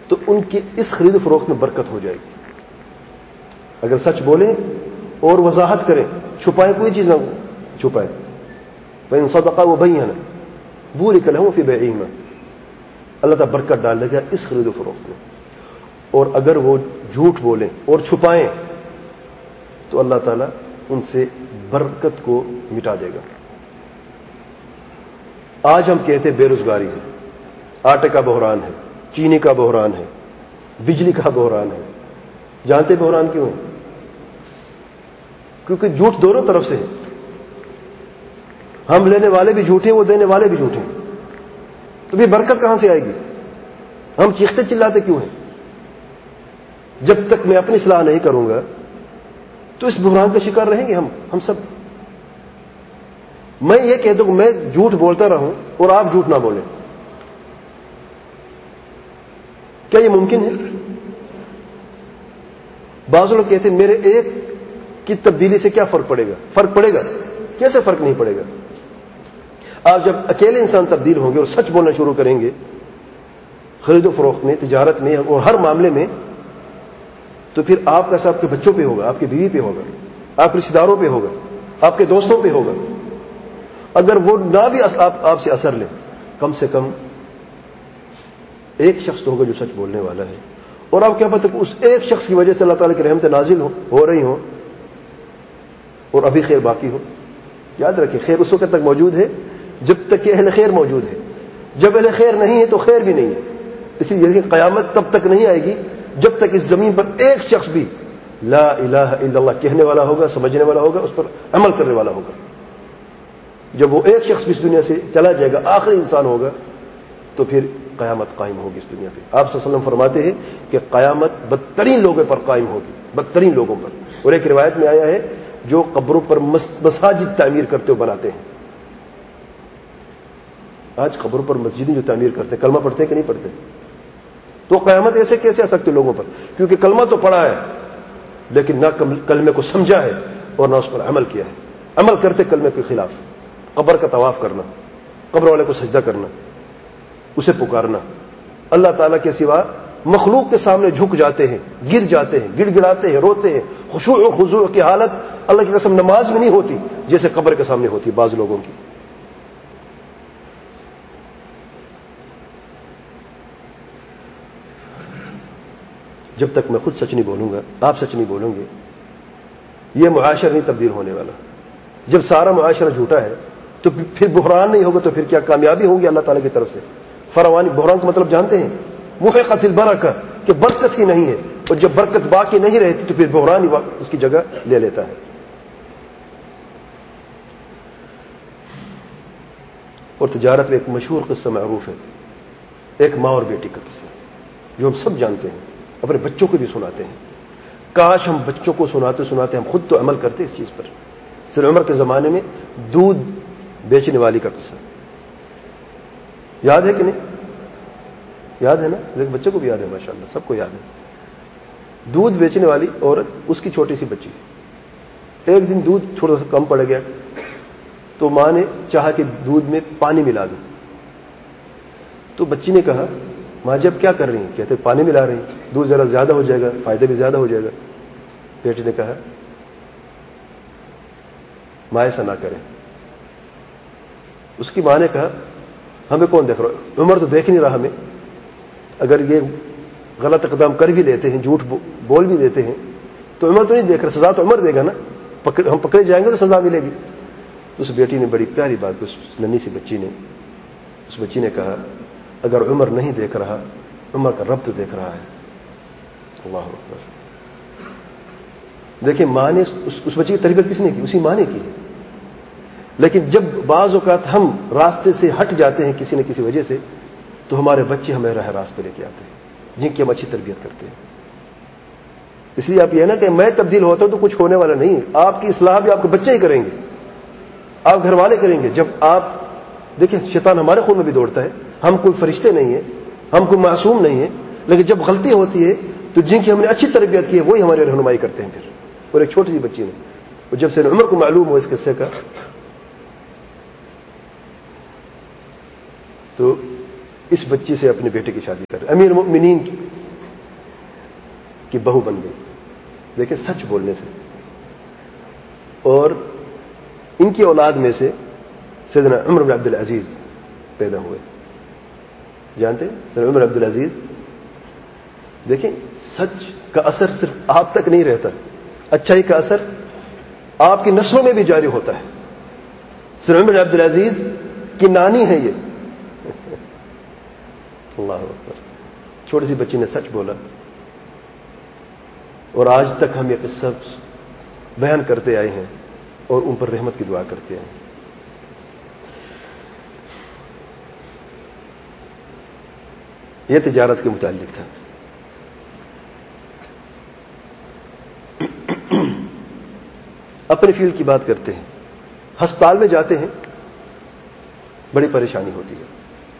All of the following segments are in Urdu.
تو ان کی اس خرید و فروخت میں برکت ہو جائے گی. اگر سچ بولیں اور وضاحت کریں, چھپائیں کوئی چیز نہ چھپائیں. فَإِن صَدَقَا وَبَيَّنَا بُورِكَ لَهُمْ فِي بَيْعِهِمَا, اللہ تعالیٰ برکت ڈال دے گا اس خرید و فروخت میں. اور اگر وہ جھوٹ بولیں اور چھپائیں تو اللہ تعالیٰ ان سے برکت کو مٹا دے گا. آج ہم کہتے بے روزگاری ہے, آٹے کا بحران ہے, چینی کا بحران ہے, بجلی کا بحران ہے. جانتے بحران کیوں ہے؟ کیونکہ جھوٹ دونوں طرف سے ہے. ہم لینے والے بھی جھوٹے, وہ دینے والے بھی جھوٹے. تو یہ برکت کہاں سے آئے گی؟ ہم چیختے چلاتے کیوں ہیں؟ جب تک میں اپنی اصلاح نہیں کروں گا تو اس بحران کا شکار رہیں گے ہم سب. میں یہ کہہ دوں کہ میں جھوٹ بولتا رہوں اور آپ جھوٹ نہ بولیں, کیا یہ ممکن ہے؟ بعض لوگ کہتے ہیں میرے ایک کی تبدیلی سے کیا فرق پڑے گا؟ فرق پڑے گا. کیسے فرق نہیں پڑے گا؟ آپ جب اکیلے انسان تبدیل ہوں گے اور سچ بولنا شروع کریں گے خرید و فروخت میں, تجارت میں اور ہر معاملے میں, تو پھر آپ کا اثر آپ کے بچوں پہ ہوگا, آپ کی بیوی پہ ہوگا, آپ کے رشتے داروں پہ ہوگا, آپ کے دوستوں پہ ہوگا. اگر وہ نہ بھی آپ سے اثر لیں, کم سے کم ایک شخص تو ہوگا جو سچ بولنے والا ہے. اور آپ کیا پتہ کہ اس ایک شخص کی وجہ سے اللہ تعالیٰ کی رحمت نازل ہو رہی ہوں اور ابھی خیر باقی ہو. یاد رکھیں, خیر اس وقت تک موجود ہے جب تک کہ اہل خیر موجود ہے. جب اہل خیر نہیں ہے تو خیر بھی نہیں ہے. اس لیے قیامت تب تک نہیں آئے گی جب تک اس زمین پر ایک شخص بھی لا الہ الا اللہ کہنے والا ہوگا, سمجھنے والا ہوگا, اس پر عمل کرنے والا ہوگا. جب وہ ایک شخص بھی اس دنیا سے چلا جائے گا, آخری انسان ہوگا, تو پھر قیامت قائم ہوگی اس دنیا پہ. آپ صلی اللہ علیہ وسلم فرماتے ہیں کہ قیامت بدترین لوگوں پر قائم ہوگی, بدترین لوگوں پر. اور ایک روایت میں آیا ہے جو قبروں پر مساجد تعمیر کرتے ہو بناتے ہیں. آج قبروں پر مسجدیں جو تعمیر کرتے ہیں, کلمہ پڑھتے ہیں کہ نہیں پڑھتے؟ تو قیامت ایسے کیسے آ سکتے لوگوں پر؟ کیونکہ کلمہ تو پڑھا ہے لیکن نہ کلمے کو سمجھا ہے اور نہ اس پر عمل کیا ہے. عمل کرتے کلمے کے خلاف, قبر کا طواف کرنا, قبر والے کو سجدہ کرنا, اسے پکارنا, اللہ تعالیٰ کے سوا مخلوق کے سامنے جھک جاتے ہیں, گر جاتے ہیں, گڑ گڑاتے ہیں, روتے ہیں. خشوع و خضوع کی حالت اللہ کی قسم نماز میں نہیں ہوتی جیسے قبر کے سامنے ہوتی بعض لوگوں کی. جب تک میں خود سچ نہیں بولوں گا, آپ سچ نہیں بولیں گے, یہ معاشرہ نہیں تبدیل ہونے والا. جب سارا معاشرہ جھوٹا ہے تو پھر بحران نہیں ہوگا, تو پھر کیا کامیابی ہوگی اللہ تعالیٰ کی طرف سے؟ فروانی بحران کا مطلب جانتے ہیں؟ محقت البرکہ, کہ برکت ہی نہیں ہے. اور جب برکت باقی نہیں رہتی تو پھر بحران ہی اس کی جگہ لے لیتا ہے. اور تجارت میں ایک مشہور قصہ معروف ہے, ایک ماں اور بیٹی کا قصہ جو ہم سب جانتے ہیں, اپنے بچوں کو بھی سناتے ہیں. کاش ہم بچوں کو سناتے سناتے ہم خود تو عمل کرتے اس چیز پر. سر عمر کے زمانے میں دودھ بیچنے والی کا قصہ یاد ہے کہ نہیں؟ یاد ہے نا؟ ایک بچے کو بھی یاد ہے, ماشاءاللہ سب کو یاد ہے. دودھ بیچنے والی عورت, اس کی چھوٹی سی بچی. ایک دن دودھ تھوڑا سا کم پڑ گیا تو ماں نے چاہا کہ دودھ میں پانی ملا دوں. تو بچی نے کہا, ماں جب کیا کر رہی ہیں؟ کہتے پانی ملا رہی ہیں, دودھ ذرا زیادہ ہو جائے گا, فائدہ بھی زیادہ ہو جائے گا. بیٹی نے کہا, ماں ایسا نہ کریں. اس کی ماں نے کہا, ہمیں کون دیکھ رہا؟ عمر تو دیکھ نہیں رہا ہمیں. اگر یہ غلط اقدام کر بھی لیتے ہیں, جھوٹ بول بھی دیتے ہیں, تو عمر تو نہیں دیکھ رہا, سزا تو عمر دے گا نا. ہم پکڑے جائیں گے تو سزا ملے گی. تو اس بیٹی نے بڑی پیاری بات, اس ننھی سی بچی نے, اس بچی نے کہا, اگر عمر نہیں دیکھ رہا, عمر کا رب تو دیکھ رہا ہے. اللہ اکبر. دیکھیں, ماں نے اس بچی کی تربیت کس نے کی؟ اسی ماں نے کی. لیکن جب بعض اوقات ہم راستے سے ہٹ جاتے ہیں کسی نہ کسی وجہ سے, تو ہمارے بچے ہمیں راہ راست پہ لے کے آتے ہیں جن کی ہم اچھی تربیت کرتے ہیں. اس لیے آپ یہ نا کہ میں تبدیل ہوتا ہوں تو کچھ ہونے والا نہیں. آپ کی اصلاح بھی آپ کے بچے ہی کریں گے, آپ گھر والے کریں گے. جب آپ دیکھیں, شیطان ہمارے خون میں بھی دوڑتا ہے. ہم کوئی فرشتے نہیں ہیں, ہم کوئی معصوم نہیں ہیں, لیکن جب غلطی ہوتی ہے تو جن کی ہم نے اچھی تربیت کی ہے وہی ہماری رہنمائی کرتے ہیں. پھر اور ایک چھوٹی سی بچی نے, اور جب سے عمر کو معلوم ہو اس قصے کا, تو اس بچی سے اپنے بیٹے کی شادی کر. امیر المؤمنین کی بہو بن گئی. دیکھیں سچ بولنے سے. اور ان کی اولاد میں سے سیدنا عمر بن عبد العزیز پیدا ہوئے. جانتے ہیں سیدنا عمر عبد العزیز؟ دیکھیں سچ کا اثر صرف آپ تک نہیں رہتا, اچھائی کا اثر آپ کی نسلوں میں بھی جاری ہوتا ہے. سیدنا عمر عبد العزیز کی نانی ہے یہ. اللہ اکبر. چھوٹی سی بچی نے سچ بولا اور آج تک ہم یہ قصہ بیان کرتے آئے ہیں اور ان پر رحمت کی دعا کرتے ہیں. یہ تجارت کے متعلق تھا. اپنے فیلڈ کی بات کرتے ہیں. ہسپتال میں جاتے ہیں, بڑی پریشانی ہوتی ہے.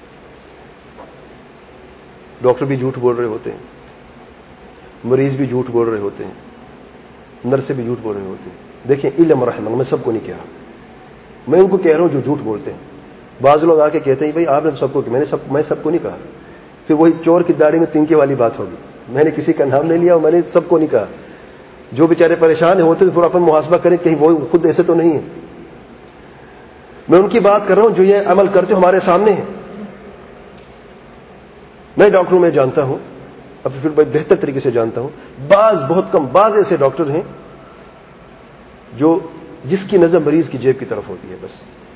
ڈاکٹر بھی جھوٹ بول رہے ہوتے ہیں, مریض بھی جھوٹ بول رہے ہوتے ہیں, نرسیں بھی جھوٹ بول رہے ہوتے ہیں. دیکھیں علم رحمہ, میں سب کو نہیں کہہ رہا, میں ان کو کہہ رہا ہوں جو جھوٹ بولتے ہیں. بعض لوگ آ کے کہتے ہیں بھائی آپ نے تو سب کو کہ میں سب کو نہیں کہا. پھر وہی چور کی داڑھی میں تنکے والی بات ہوگی. میں نے کسی کا نام نہیں لیا اور میں نے سب کو نہیں کہا. جو بیچارے پریشان ہوتے ہیں پھر اپنا محاسبہ کریں کہیں وہ خود ایسے تو نہیں ہے. میں ان کی بات کر رہا ہوں جو یہ عمل کرتے ہمارے سامنے ہیں. میں ڈاکٹروں میں جانتا ہوں, اب پھر بہتر طریقے سے جانتا ہوں, بہت کم بعض ایسے ڈاکٹر ہیں جو جس کی نظر مریض کی جیب کی طرف ہوتی ہے. بس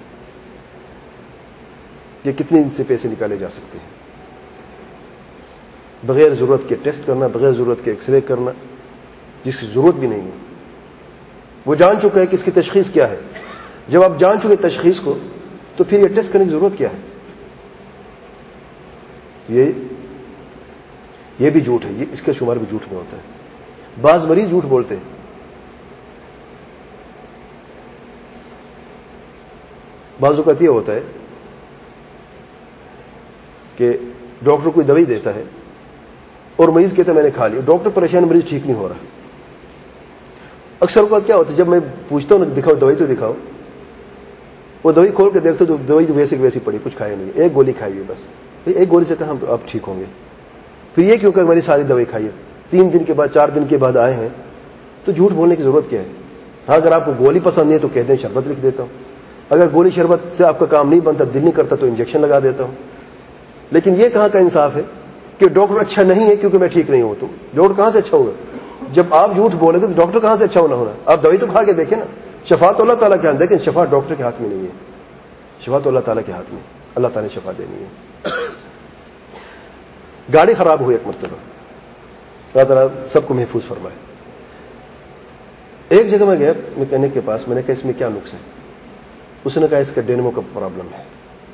کہ کتنے ان سے پیسے نکالے جا سکتے ہیں, بغیر ضرورت کے ٹیسٹ کرنا, بغیر ضرورت کے ایکس رے کرنا جس کی ضرورت بھی نہیں ہے. وہ جان چکا ہے کہ اس کی تشخیص کیا ہے. جب آپ جان چکے تشخیص کو تو پھر یہ ٹیسٹ کرنے کی ضرورت کیا ہے. یہ بھی جھوٹ ہے, اس کا شمار بھی جھوٹ میں ہوتا ہے. بعض مریض جھوٹ بولتے ہیں. بعض اوقات یہ ہوتا ہے کہ ڈاکٹر کوئی دوائی دیتا ہے اور مریض کہتا ہے میں نے کھا لیا. ڈاکٹر پریشان, مریض ٹھیک نہیں ہو رہا. اکثر اوقات کیا ہوتا ہے جب میں پوچھتا ہوں دکھاؤ دوائی تو دکھاؤ, وہ دوائی کھول کے دیکھتے تو دوائی تو ویسی ویسی پڑی, کچھ کھایا نہیں, ایک گولی کھائی ہے بس. ایک گولی سے کہا آپ ٹھیک ہوں گے. پھر یہ کیوں کہ میں نے ساری دوائی کھائی ہے, 3 دن کے بعد 4 دن کے بعد آئے ہیں, تو جھوٹ بولنے کی ضرورت کیا ہے. ہاں اگر آپ کو گولی پسند نہیں ہے تو کہتے ہیں شربت لکھ دیتا ہوں. اگر گولی شربت سے آپ کا کام نہیں بنتا, دل نہیں کرتا تو انجیکشن لگا دیتا ہوں. لیکن یہ کہاں کا انصاف ہے کہ ڈاکٹر اچھا نہیں ہے کیونکہ میں ٹھیک نہیں ہوں. تو ڈاکٹر کہاں سے اچھا ہوگا؟ جب آپ جھوٹ بولیں گے تو ڈاکٹر کہاں سے اچھا ہونا ہونا؟ آپ دوائی تو کھا کے دیکھیں نا. شفا تو اللہ تعالیٰ کے ہاتھ, لیکن شفا ڈاکٹر کے ہاتھ میں نہیں ہے. شفا تو اللہ تعالیٰ کے ہاتھ میں, اللہ تعالیٰ نے شفا دینی ہے. گاڑی خراب ہوئی ایک مرتبہ, اللہ تعالیٰ سب کو محفوظ فرمائے. ایک جگہ میں گیا میکینک کے پاس, میں نے کہا اس میں کیا نقص ہے؟ اس نے کہا اس کا ڈینمو کا پرابلم ہے,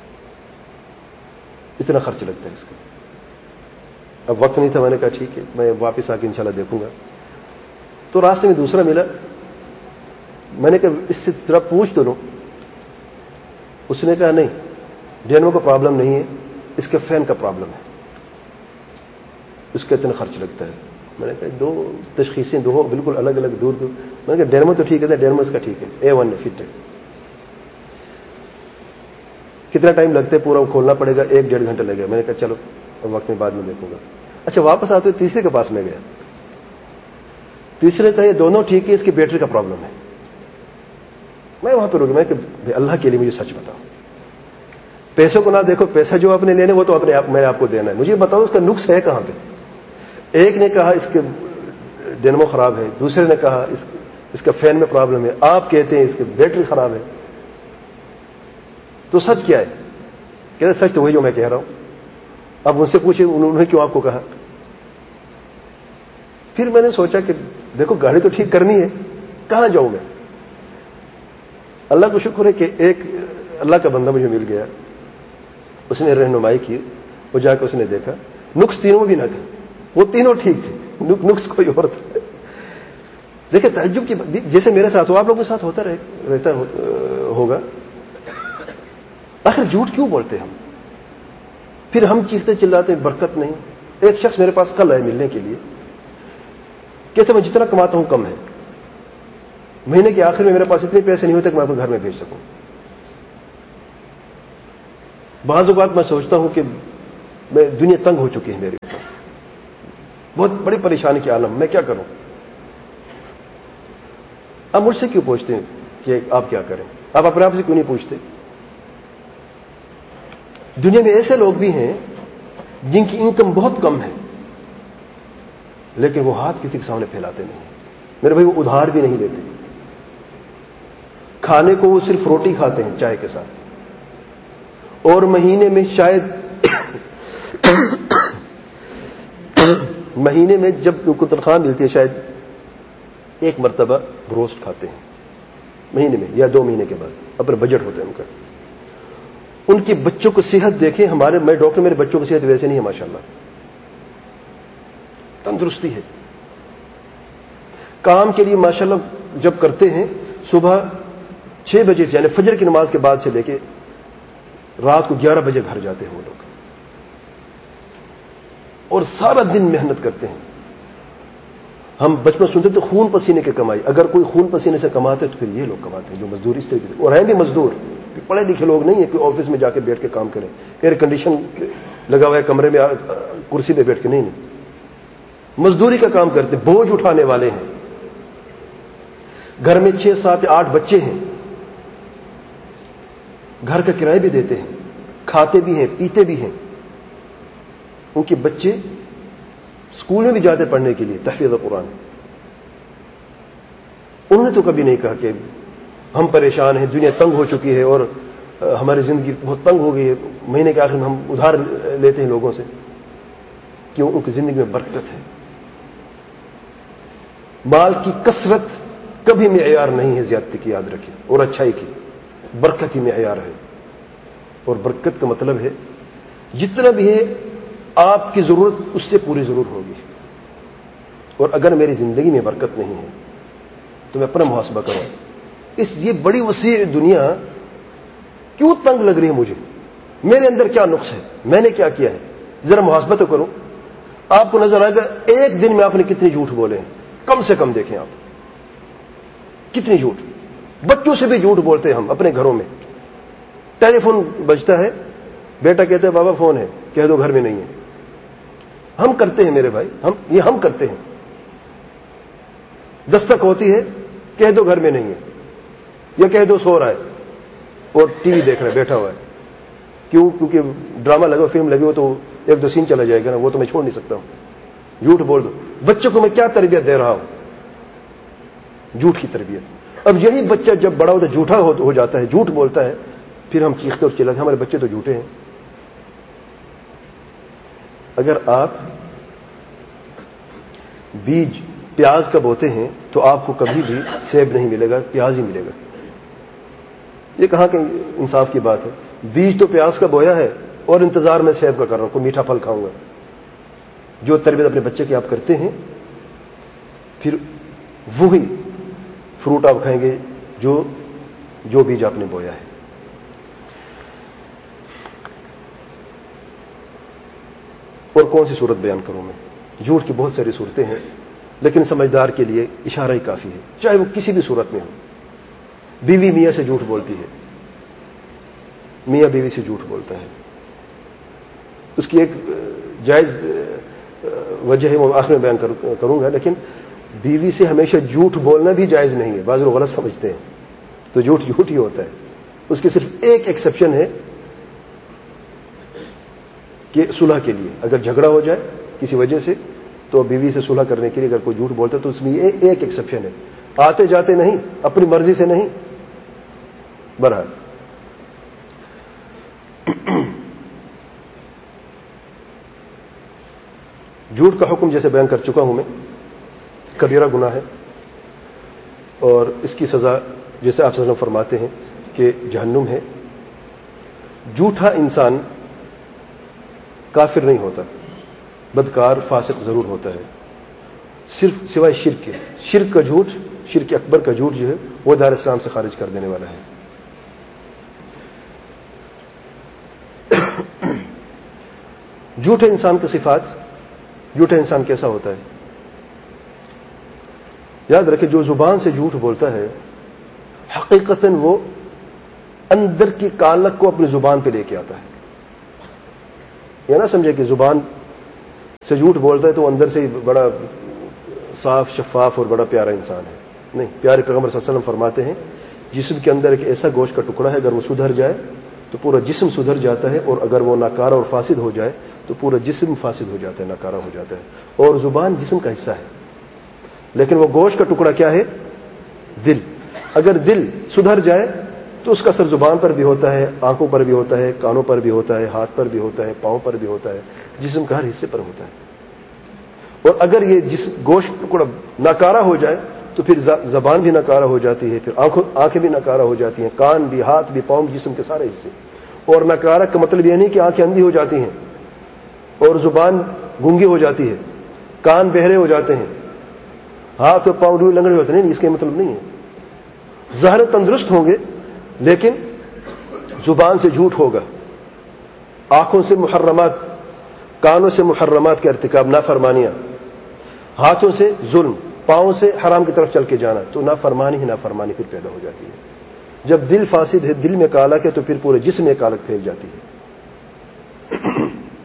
اتنا خرچ لگتا ہے اس کا. اب وقت نہیں تھا, میں نے کہا ٹھیک ہے میں واپس آ کے انشاءاللہ دیکھوں گا. تو راستے میں دوسرا ملا, میں نے کہا اس سے ذرا پوچھ تو لوں. اس نے کہا نہیں, ڈینمو کا پرابلم نہیں ہے, اس کے فین کا پرابلم ہے, اس کا اتنا خرچ لگتا ہے. میں نے کہا 2 تشخیصیں دو بالکل الگ الگ دور دور. میں نے کہا ڈینمو تو ٹھیک ہے, ڈینمو اس کا ٹھیک ہے, A1 ہے, فٹ ہے. کتنا ٹائم لگتا ہے پورا کھولنا پڑے گا؟ 1-1.5 گھنٹہ لگے گا. میں نے کہا چلو اب وقت میں بعد میں دیکھوں گا. اچھا واپس آتے ہوئے تیسرے کے پاس میں گیا. تیسرے کا یہ دونوں ٹھیک ہے, اس کی بیٹری کا پرابلم ہے. میں وہاں پہ رک گیا کہ اللہ کے لیے مجھے سچ بتاؤ, پیسوں کو نہ دیکھو, پیسہ جو آپ نے لینے وہ تو اپنے آپ میں نے آپ کو دینا ہے, مجھے بتاؤ اس کا نقص ہے کہاں پہ. ایک نے کہا اس کے ڈینمو خراب ہے, دوسرے نے کہا اس کا فین میں پرابلم ہے, آپ کہتے ہیں اس کی بیٹری خراب ہے. تو سچ کیا ہے؟ کہتے سچ تو وہی جو میں کہہ رہا ہوں. اب ان سے پوچھے انہوں نے کیوں آپ کو کہا. پھر میں نے سوچا کہ دیکھو گاڑی تو ٹھیک کرنی ہے, کہاں جاؤں میں. اللہ کو شکر ہے کہ ایک اللہ کا بندہ مجھے مل گیا, اس نے رہنمائی کی. وہ جا کے اس نے دیکھا, نقص تینوں بھی نہ تھے, وہ تینوں ٹھیک تھے, نقص کوئی اور تھا. دیکھیں تعجب کی, جیسے میرے ساتھ ہو آپ لوگوں کے ساتھ ہوتا رہتا ہوگا. آخر جھوٹ کیوں بولتے ہم؟ پھر ہم چیختے چلاتے ہیں برکت نہیں. ایک شخص میرے پاس کل آئے ملنے کے لیے, کہتے میں جتنا کماتا ہوں کم ہے, مہینے کے آخر میں میرے پاس اتنے پیسے نہیں ہوتے کہ میں اپنے گھر میں بھیج سکوں. بعض اوقات میں سوچتا ہوں کہ میں دنیا تنگ ہو چکی ہے میرے اوپر, بہت بڑی پریشانی کے عالم، میں کیا کروں؟ اب مجھ سے کیوں پوچھتے ہیں کہ آپ کیا کریں؟ آپ اپنے آپ سے کیوں نہیں پوچھتے؟ دنیا میں ایسے لوگ بھی ہیں جن کی انکم بہت کم ہے، لیکن وہ ہاتھ کسی کے سامنے پھیلاتے نہیں، میرے بھائی، وہ ادھار بھی نہیں لیتے، کھانے کو وہ صرف روٹی کھاتے ہیں چائے کے ساتھ، اور مہینے میں شاید مہینے میں جب ان کو تنخواہ ملتی ہے شاید ایک مرتبہ بروسٹ کھاتے ہیں مہینے میں، یا 2 مہینے کے بعد، اپنا بجٹ ہوتا ہے ان کا۔ ان کے بچوں کو صحت دیکھیں، میں ڈاکٹر، میرے بچوں کی صحت ویسے نہیں ہے ماشاءاللہ، تندرستی ہے۔ کام کے لیے ماشاءاللہ جب کرتے ہیں صبح 6 بجے سے، یعنی فجر کی نماز کے بعد سے لے کے رات کو 11 بجے گھر جاتے ہیں وہ لوگ، اور سارا دن محنت کرتے ہیں۔ ہم بچپن سنتے تھے خون پسینے کی کمائی، اگر کوئی خون پسینے سے کماتے تو پھر یہ لوگ کماتے ہیں جو مزدور اس طریقے سے، اور ہیں بھی مزدور، پڑھے لکھے لوگ نہیں ہیں کہ آفس میں جا کے بیٹھ کے کام کریں، ایئر کنڈیشن لگا ہوا ہے کمرے میں کرسی پہ بیٹھ کے، نہیں، مزدوری کا کام کرتے، بوجھ اٹھانے والے ہیں۔ گھر میں 6 7 8 بچے ہیں، گھر کا کرایہ بھی دیتے ہیں، کھاتے بھی ہیں، پیتے بھی ہیں۔ ان کے بچے اسکول میں بھی جاتے پڑھنے کے لیے، تحفیظ قرآن۔ انہوں نے تو کبھی نہیں کہا کہ ہم پریشان ہیں، دنیا تنگ ہو چکی ہے اور ہماری زندگی بہت تنگ ہو گئی ہے، مہینے کے آخر میں ہم ادھار لیتے ہیں لوگوں سے، کیوں؟ ان کی زندگی میں برکت ہے۔ مال کی کثرت کبھی معیار نہیں ہے زیادتی کی، یاد رکھیں، اور اچھائی کی، برکت ہی معیار ہے۔ اور برکت کا مطلب ہے جتنا بھی ہے آپ کی ضرورت اس سے پوری ضرور ہوگی، اور اگر میری زندگی میں برکت نہیں ہے تو میں اپنا محاسبہ کروں، یہ بڑی وسیع دنیا کیوں تنگ لگ رہی ہے مجھے؟ میرے اندر کیا نقص ہے؟ میں نے کیا کیا ہے؟ ذرا محاسبہ تو کرو۔ آپ کو نظر آئے گا ایک دن میں آپ نے کتنے جھوٹ بولے ہیں، کم سے کم دیکھیں آپ کتنی جھوٹ۔ بچوں سے بھی جھوٹ بولتے ہیں ہم اپنے گھروں میں، ٹیلی فون بجتا ہے، بیٹا کہتا ہے بابا فون ہے، کہہ دو گھر میں نہیں ہے۔ ہم کرتے ہیں میرے بھائی، ہم کرتے ہیں۔ دستک ہوتی ہے، کہہ دو گھر میں نہیں ہے، یا کہہ دو سو رہا ہے اور ٹی وی دیکھ رہا ہے، بیٹھا ہوا ہے۔ کیوں؟ کیونکہ ڈرامہ لگا، فلم لگی ہو تو 1 2 سین چلا جائے گا نا، وہ تو میں چھوڑ نہیں سکتا ہوں۔ جھوٹ بول دو۔ بچوں کو میں کیا تربیت دے رہا ہوں؟ جھوٹ کی تربیت۔ اب یہی بچہ جب بڑا ہوتا ہے، جھوٹا ہو جاتا ہے، جھوٹ بولتا ہے، پھر ہم چیختے اور چلاتے ہیں ہمارے بچے تو جھوٹے ہیں۔ اگر آپ بیج پیاز کا بوتے ہیں تو آپ کو کبھی بھی سیب نہیں ملے گا، پیاز ہی ملے گا۔ یہ کہاں کہ انصاف کی بات ہے؟ بیج تو پیاز کا بویا ہے اور انتظار میں سیب کا کر رہا ہوں، کوئی میٹھا پھل کھاؤں گا۔ جو تربیت اپنے بچے کی آپ کرتے ہیں، پھر وہی فروٹ آپ کھائیں گے جو بیج آپ نے بویا ہے۔ اور کون سی صورت بیان کروں میں؟ جھوٹ کی بہت ساری صورتیں ہیں، لیکن سمجھدار کے لیے اشارہ ہی کافی ہے، چاہے وہ کسی بھی صورت میں ہو۔ بیوی میاں سے جھوٹ بولتی ہے، میاں بیوی سے جھوٹ بولتا ہے، اس کی ایک جائز وجہ ہے، وہ آخر میں بیان کروں گا، لیکن بیوی سے ہمیشہ جھوٹ بولنا بھی جائز نہیں ہے، بعض لوگ غلط سمجھتے ہیں، تو جھوٹ ہی ہوتا ہے۔ اس کی صرف ایک ایکسیپشن ہے کہ صلح کے لیے، اگر جھگڑا ہو جائے کسی وجہ سے تو بیوی سے صلح کرنے کے لیے اگر کوئی جھوٹ بولتا ہے تو اس میں ایک ایکسیپشن ہے، آتے جاتے نہیں، اپنی مرضی سے نہیں۔ بہرحال جھوٹ کا حکم جیسے بیان کر چکا ہوں میں، کبیرہ گناہ ہے، اور اس کی سزا جیسے آپ صلی اللہ علیہ وسلم فرماتے ہیں کہ جہنم ہے۔ جھوٹا انسان کافر نہیں ہوتا، بدکار فاسق ضرور ہوتا ہے، صرف سوائے شرک کے۔ شرک کا جھوٹ، شرک اکبر کا جھوٹ جو ہے وہ دار اسلام سے خارج کر دینے والا ہے۔ جھوٹے انسان کی صفات، جھوٹا انسان کیسا ہوتا ہے؟ یاد رکھیں، جو زبان سے جھوٹ بولتا ہے حقیقتاً وہ اندر کی کالک کو اپنی زبان پہ لے کے آتا ہے۔ یہ نہ سمجھے کہ زبان سے جھوٹ بولتا ہے تو وہ اندر سے ہی بڑا صاف شفاف اور بڑا پیارا انسان ہے. نہیں, پیارے پیغمبر صلی اللہ علیہ وسلم فرماتے ہیں جسم کے اندر ایک ایسا گوشت کا ٹکڑا ہے اگر وہ سدھر جائے تو پورا جسم سدھر جاتا ہے, اور اگر وہ ناکارہ اور فاسد ہو جائے تو پورا جسم فاسد ہو جاتا ہے, ناکارہ ہو جاتا ہے. اور زبان جسم کا حصہ ہے, لیکن وہ گوشت کا ٹکڑا کیا ہے؟ دل. اگر دل سدھر جائے تو اس کا اثر زبان پر بھی ہوتا ہے, آنکھوں پر بھی ہوتا ہے, کانوں پر بھی ہوتا ہے, ہاتھ پر بھی ہوتا ہے, پاؤں پر بھی ہوتا ہے, جسم کا ہر حصے پر ہوتا ہے. اور اگر یہ گوشت کا ٹکڑا ناکارہ ہو جائے تو پھر زبان بھی ناکارہ ہو جاتی ہے, پھر آنکھیں بھی ناکارہ ہو جاتی ہیں, کان بھی, ہاتھ بھی, پاؤں بھی, جسم کے سارے حصے. اور ناکارہ کا مطلب یہ نہیں کہ آنکھیں اندھی ہو جاتی ہیں اور زبان گونگی ہو جاتی ہے, کان بہرے ہو جاتے ہیں, ہاتھ اور پاؤں ڈوئے لنگڑے ہوتے ہیں. نہیں, اس کا مطلب نہیں ہے. ظاہر تندرست ہوں گے لیکن زبان سے جھوٹ ہوگا, آنکھوں سے محرمات, کانوں سے محرمات کا ارتکاب, نافرمانیاں, ہاتھوں سے ظلم, پاؤں سے حرام کی طرف چل کے جانا, تو نافرمانی ہی نافرمانی پھر پیدا ہو جاتی ہے. جب دل فاسد ہے, دل میں کالک ہے, تو پھر پورے جسم میں کالک پھیل جاتی ہے.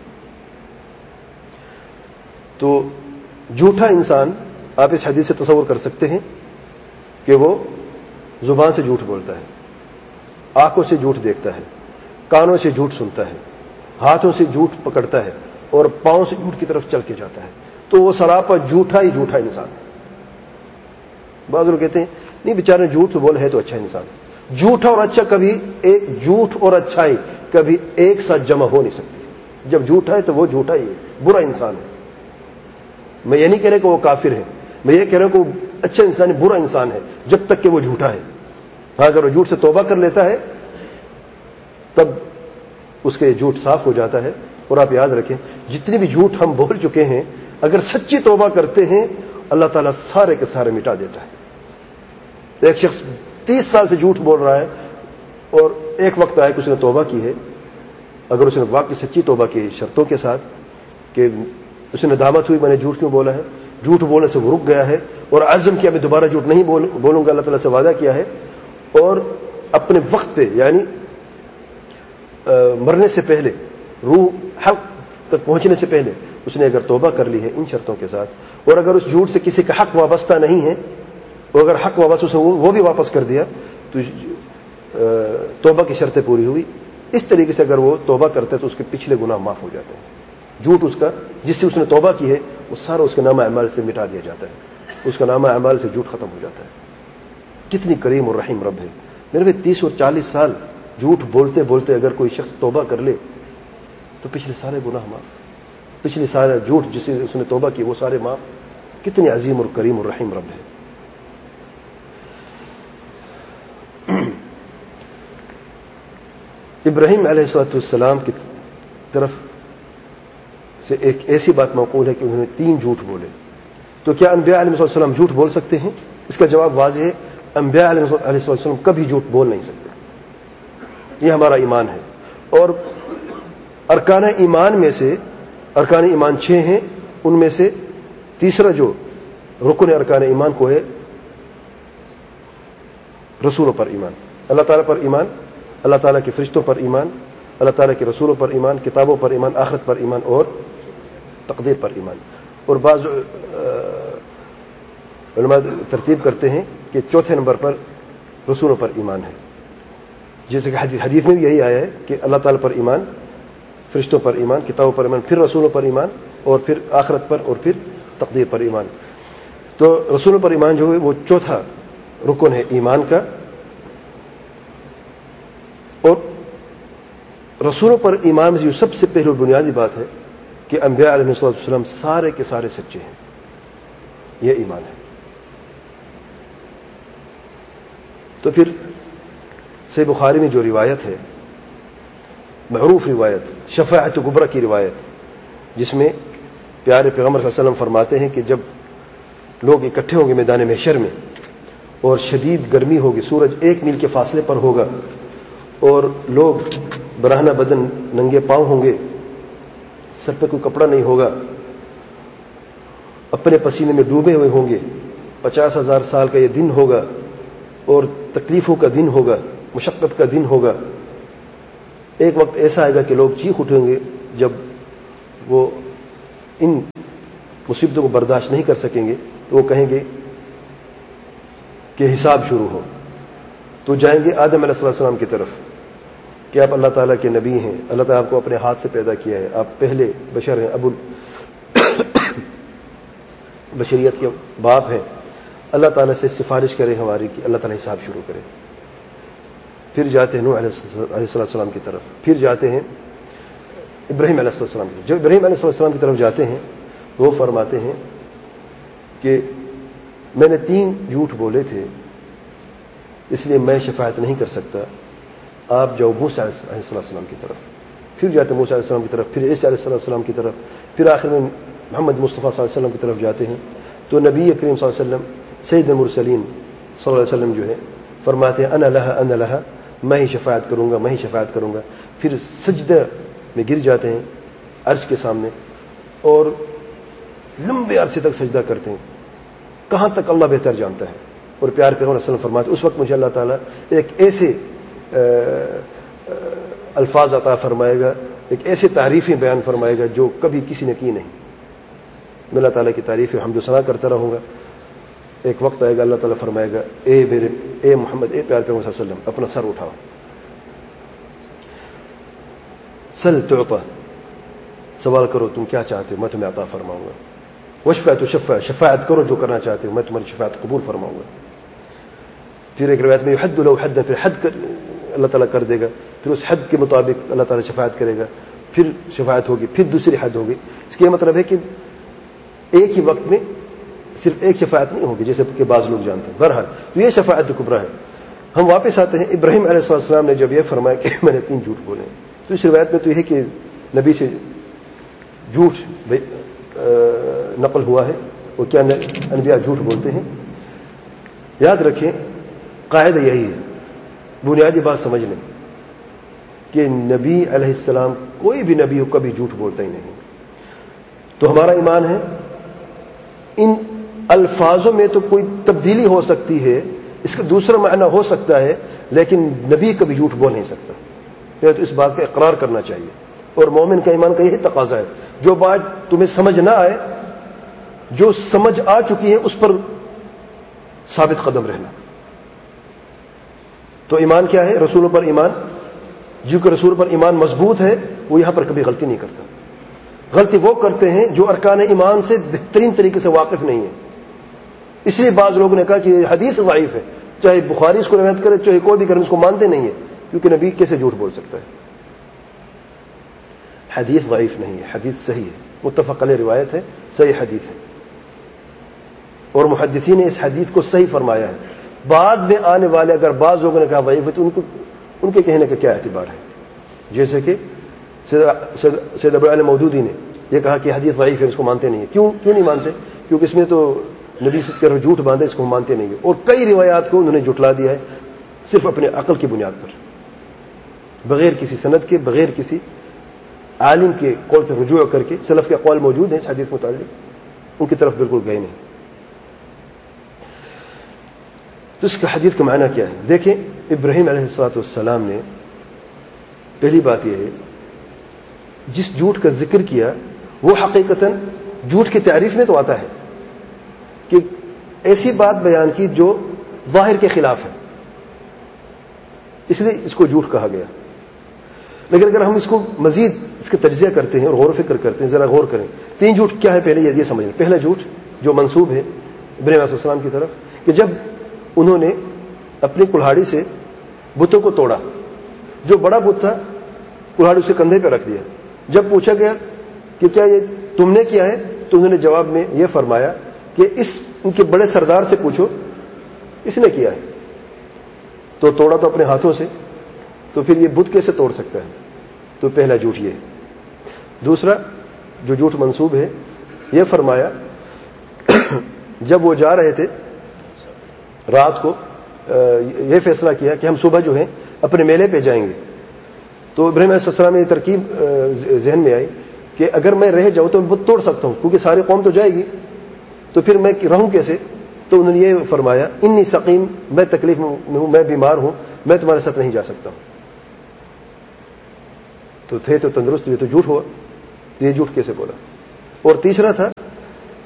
تو جھوٹا انسان, آپ اس حدیث سے تصور کر سکتے ہیں کہ وہ زبان سے جھوٹ بولتا ہے, آنکھوں سے جھوٹ دیکھتا ہے, کانوں سے جھوٹ سنتا ہے, ہاتھوں سے جھوٹ پکڑتا ہے, اور پاؤں سے جھوٹ کی طرف چل کے جاتا ہے. تو وہ سراپا جھوٹا ہی جھوٹا انسان ہے. بعض لوگ کہتے ہیں نہیں بیچارے جھوٹ تو بول ہے تو اچھا انسان. جھوٹا اور اچھا کبھی ایک, جھوٹ اور اچھائی کبھی ایک ساتھ جمع ہو نہیں سکتی. جب جھوٹا ہے تو وہ جھوٹا ہی ہے, برا انسان ہے. میں یہ نہیں کہہ رہا کہ وہ کافر ہے, میں یہ کہہ رہا ہوں کہ وہ اچھا انسان ہے, برا انسان ہے جب تک کہ وہ جھوٹا ہے. ہاں, اگر وہ جھوٹ سے توبہ کر لیتا ہے تب اس کے جھوٹ صاف ہو جاتا ہے. اور آپ یاد رکھیں جتنی بھی جھوٹ ہم بول چکے ہیں, اگر سچی توبہ کرتے ہیں اللہ تعالیٰ سارے کے سارے مٹا دیتا ہے. ایک شخص 30 سال سے جھوٹ بول رہا ہے اور ایک وقت آئے کہ اس نے توبہ کی ہے, اگر اس نے واقعی سچی توبہ کی شرطوں کے ساتھ کہ اسے ندامت ہوئی میں نے جھوٹ کیوں بولا ہے, جھوٹ بولنے سے وہ رک گیا ہے اور عزم کیا میں دوبارہ جھوٹ نہیں بولوں گا, اللہ تعالیٰ سے وعدہ کیا ہے, اور اپنے وقت پہ یعنی مرنے سے پہلے, روح حق تک پہنچنے سے پہلے اس نے اگر توبہ کر لی ہے ان شرطوں کے ساتھ, اور اگر اس جھوٹ سے کسی کا حق وابستہ نہیں ہے, اور اگر حق وابستہ سے وہ بھی واپس کر دیا تو توبہ کی شرطیں پوری ہوئی. اس طریقے سے اگر وہ توبہ کرتا ہے تو اس کے پچھلے گناہ معاف ہو جاتے ہیں. جھوٹ اس کا جس سے اس نے توبہ کی ہے وہ سارا اس کے نامہ اعمال سے مٹا دیا جاتا ہے, اس کا نامہ اعمال سے جھوٹ ختم ہو جاتا ہے. کتنی کریم اور رحیم رب ہے. میرے بھائی 30 اور 40 سال جھوٹ بولتے بولتے اگر کوئی شخص توبہ کر لے تو پچھلے سارے گناہ معاف, پچھلے سارے جھوٹ جس سے اس نے توبہ کی وہ سارے معاف. کتنی عظیم اور کریم اور رحیم رب ہے. ابراہیم علیہ السلام کی طرف سے ایک ایسی بات منقول ہے کہ انہوں نے 3 جھوٹ بولے. تو کیا انبیاء علیہ السلام جھوٹ بول سکتے ہیں؟ اس کا جواب واضح ہے, انبیاء علیہ السلام کبھی جھوٹ بول نہیں سکتے. یہ ہمارا ایمان ہے. اور ارکان ایمان میں سے, ارکان ایمان 6 ہیں, ان میں سے تیسرا جو رکن ارکان ایمان کو ہے رسولوں پر ایمان, اللہ تعالیٰ پر ایمان, اللہ تعالیٰ کے فرشتوں پر ایمان, اللہ تعالیٰ کے رسولوں پر ایمان, کتابوں پر ایمان, آخرت پر ایمان اور تقدیر پر ایمان. اور بعض علماء ترتیب کرتے ہیں کہ چوتھے نمبر پر رسولوں پر ایمان ہے, جیسے کہ حدیث میں بھی یہی آیا ہے کہ اللہ تعالیٰ پر ایمان, فرشتوں پر ایمان, کتابوں پر ایمان, پھر رسولوں پر ایمان, اور پھر آخرت پر, اور پھر تقدیر پر ایمان. تو رسولوں پر ایمان جو ہے وہ چوتھا رکن ہے ایمان کا. اور رسولوں پر ایمان میں جو سب سے پہلے بنیادی بات ہے کہ انبیاء علیہ السلام سارے کے سارے سچے ہیں, یہ ایمان ہے. تو پھر صحیح بخاری میں جو روایت ہے, معروف روایت, شفاعت کبریٰ کی روایت, جس میں پیارے پیغمبر صلی اللہ علیہ وسلم فرماتے ہیں کہ جب لوگ اکٹھے ہوں گے میدان محشر میں اور شدید گرمی ہوگی, سورج 1 میل کے فاصلے پر ہوگا, اور لوگ برہنہ بدن ننگے پاؤں ہوں گے, سر پہ کوئی کپڑا نہیں ہوگا, اپنے پسینے میں ڈوبے ہوئے ہوں گے, 50,000 سال کا یہ دن ہوگا, اور تکلیفوں کا دن ہوگا, مشقت کا دن ہوگا. ایک وقت ایسا آئے گا کہ لوگ چیخ اٹھیں گے جب وہ ان مصیبتوں کو برداشت نہیں کر سکیں گے تو وہ کہیں گے کہ حساب شروع ہو. تو جائیں گے آدم علیہ السلام کی طرف کہ آپ اللہ تعالیٰ کے نبی ہیں, اللہ تعالیٰ آپ کو اپنے ہاتھ سے پیدا کیا ہے, آپ پہلے بشر ہیں, ابو بشریت کے باپ ہیں, اللہ تعالیٰ سے سفارش کریں ہماری کہ اللہ تعالیٰ حساب شروع کرے. پھر جاتے ہیں نوح علیہ السلام کی طرف, پھر جاتے ہیں ابراہیم علیہ السلام کی طرف. جب ابراہیم علیہ السلام کی طرف جاتے ہیں وہ فرماتے ہیں کہ میں نے 3 جھوٹ بولے تھے اس لیے میں شفاعت نہیں کر سکتا, آپ جاؤ موسیٰ علیہ السلام کی طرف. پھر جاتے ہیں موسیٰ علیہ السلام کی طرف, پھر عیسیٰ علیہ السلام کی طرف, پھر آخر میں محمد مصطفیٰ صلی اللہ علیہ وسلم کی طرف جاتے ہیں. تو نبی کریم صلی اللہ علیہ وسلم سید المرسلین صلی اللہ علیہ وسلم جو ہے فرماتے ہیں انا لہا, میں ہی شفاعت کروں گا, میں ہی شفاعت کروں گا. پھر سجدہ میں گر جاتے ہیں عرش کے سامنے اور لمبے عرصے تک سجدہ کرتے ہیں, کہاں تک اللہ بہتر جانتا ہے. اور پیار پیغمبر صلی اللہ علیہ وسلم فرماتے اس وقت مجھے اللہ تعالیٰ ایک ایسے الفاظ عطا فرمائے گا, ایک ایسے تعریفیں بیان فرمائے گا جو کبھی کسی نے کی نہیں. میں اللہ تعالیٰ کی تعریف حمد و ثنا کرتا رہوں گا. ایک وقت آئے گا اللہ تعالیٰ فرمائے گا اے محمد, اے پیار پیغمبر صلی اللہ علیہ وسلم, اپنا سر اٹھاؤ, سل تعطا, سوال کرو تم کیا چاہتے ہو میں تمہیں عطا فرماؤں گا. وشفع تو شفاعت کرو جو کرنا چاہتے ہو میں تمہاری شفاعت قبول فرماؤں گا. پھر ایک روایت میں حد لو حد, پھر حد اللہ تعالیٰ کر دے گا, پھر اس حد کے مطابق اللہ تعالیٰ شفاعت کرے گا, پھر شفاعت ہوگی, پھر دوسری حد ہوگی. اس کا یہ مطلب ہے کہ ایک ہی وقت میں صرف ایک شفاعت نہیں ہوگی جیسے کہ بعض لوگ جانتے ہیں. بہرحال تو یہ شفاعت کبریٰ ہے. ہم واپس آتے ہیں ابراہیم علیہ السلام نے جب یہ فرمایا کہ میں نے 3 جھوٹ بولے, تو اس روایت میں تو یہ ہے کہ نبی سے جھوٹ نقل ہوا ہے. وہ کیا انبیاء جھوٹ بولتے ہیں. یاد رکھیں قاعدہ یہی ہے, بنیادی بات سمجھ لیں کہ نبی علیہ السلام کوئی بھی نبی کبھی جھوٹ بولتا ہی نہیں. تو ہمارا ایمان ہے ان الفاظوں میں تو کوئی تبدیلی ہو سکتی ہے, اس کا دوسرا معنی ہو سکتا ہے, لیکن نبی کبھی جھوٹ بول نہیں سکتا. تو اس بات کا اقرار کرنا چاہیے. اور مومن کا ایمان کا یہی تقاضا ہے, جو بات تمہیں سمجھ نہ آئے, جو سمجھ آ چکی ہے اس پر ثابت قدم رہنا. تو ایمان کیا ہے؟ رسولوں پر ایمان. جو کہ رسول پر ایمان مضبوط ہے وہ یہاں پر کبھی غلطی نہیں کرتا. غلطی وہ کرتے ہیں جو ارکان ایمان سے بہترین طریقے سے واقف نہیں ہے. اس لیے بعض لوگوں نے کہا کہ یہ حدیث ضعیف ہے, چاہے بخاری اس کو روایت کرے چاہے کوئی بھی کرے, اس کو مانتے نہیں ہے کیونکہ نبی کیسے جھوٹ بول سکتا ہے. حدیث ضعیف نہیں ہے, حدیث صحیح ہے, متفق علیہ روایت ہے, صحیح حدیث ہے, اور محدثین نے اس حدیث کو صحیح فرمایا ہے. بعد میں آنے والے اگر بعض لوگوں نے کہا ضعیف ہے تو ان کے کہنے کا کیا اعتبار ہے؟ جیسے کہ سید ابو علی مودودی نے یہ کہا کہ حدیث ضعیف ہے, اس کو مانتے نہیں ہیں. کیوں نہیں مانتے؟ کیونکہ اس میں تو نبی سے کہہ جھوٹ باندھے, اس کو مانتے نہیں ہیں. اور کئی روایات کو انہوں نے جھٹلا دیا ہے صرف اپنے عقل کی بنیاد پر, بغیر کسی سند کے, بغیر کسی عالم کے قول سے رجوع کر کے. سلف کے اقوال موجود ہیں اس حدیث متعلق, ان کی طرف بالکل گئے نہیں. تو اس کا حدیث کا معنی کیا ہے؟ دیکھیں ابراہیم علیہ السلام نے پہلی بات یہ ہے جس جھوٹ کا ذکر کیا وہ حقیقتاً جھوٹ کی تعریف میں تو آتا ہے کہ ایسی بات بیان کی جو ظاہر کے خلاف ہے, اس لیے اس کو جھوٹ کہا گیا. لیکن اگر ہم اس کو مزید اس کا تجزیہ کرتے ہیں اور غور و فکر کرتے ہیں, ذرا غور کریں. 3 جھوٹ کیا ہے پہلے یہ سمجھیں. پہلا جھوٹ جو منسوب ہے ابراہیم علیہ السلام کی طرف کہ جب انہوں نے اپنی کلہاڑی سے بتوں کو توڑا, جو بڑا بت تھا کلہاڑی اس کے کندھے پہ رکھ دیا. جب پوچھا گیا کہ کیا یہ تم نے کیا ہے تو انہوں نے جواب میں یہ فرمایا کہ ان کے بڑے سردار سے پوچھو اس نے کیا ہے. تو توڑا تو اپنے ہاتھوں سے, تو پھر یہ بت کیسے توڑ سکتا ہے؟ تو پہلا جھوٹ یہ ہے. دوسرا جو جھوٹ منسوب ہے یہ فرمایا جب وہ جا رہے تھے رات کو یہ فیصلہ کیا کہ ہم صبح جو ہے اپنے میلے پہ جائیں گے. تو ابراہیم علیہ السلام یہ ترکیب ذہن میں آئی کہ اگر میں رہ جاؤں تو میں بت توڑ سکتا ہوں کیونکہ ساری قوم تو جائے گی, تو پھر میں رہوں کیسے؟ تو انہوں نے یہ فرمایا انی سقیم, میں تکلیف میں ہوں, میں بیمار ہوں, میں تمہارے ساتھ نہیں جا سکتا ہوں. تو تھے تو تندرست, یہ تو جھوٹ ہوا, تو یہ جھوٹ کیسے بولا؟ اور تیسرا تھا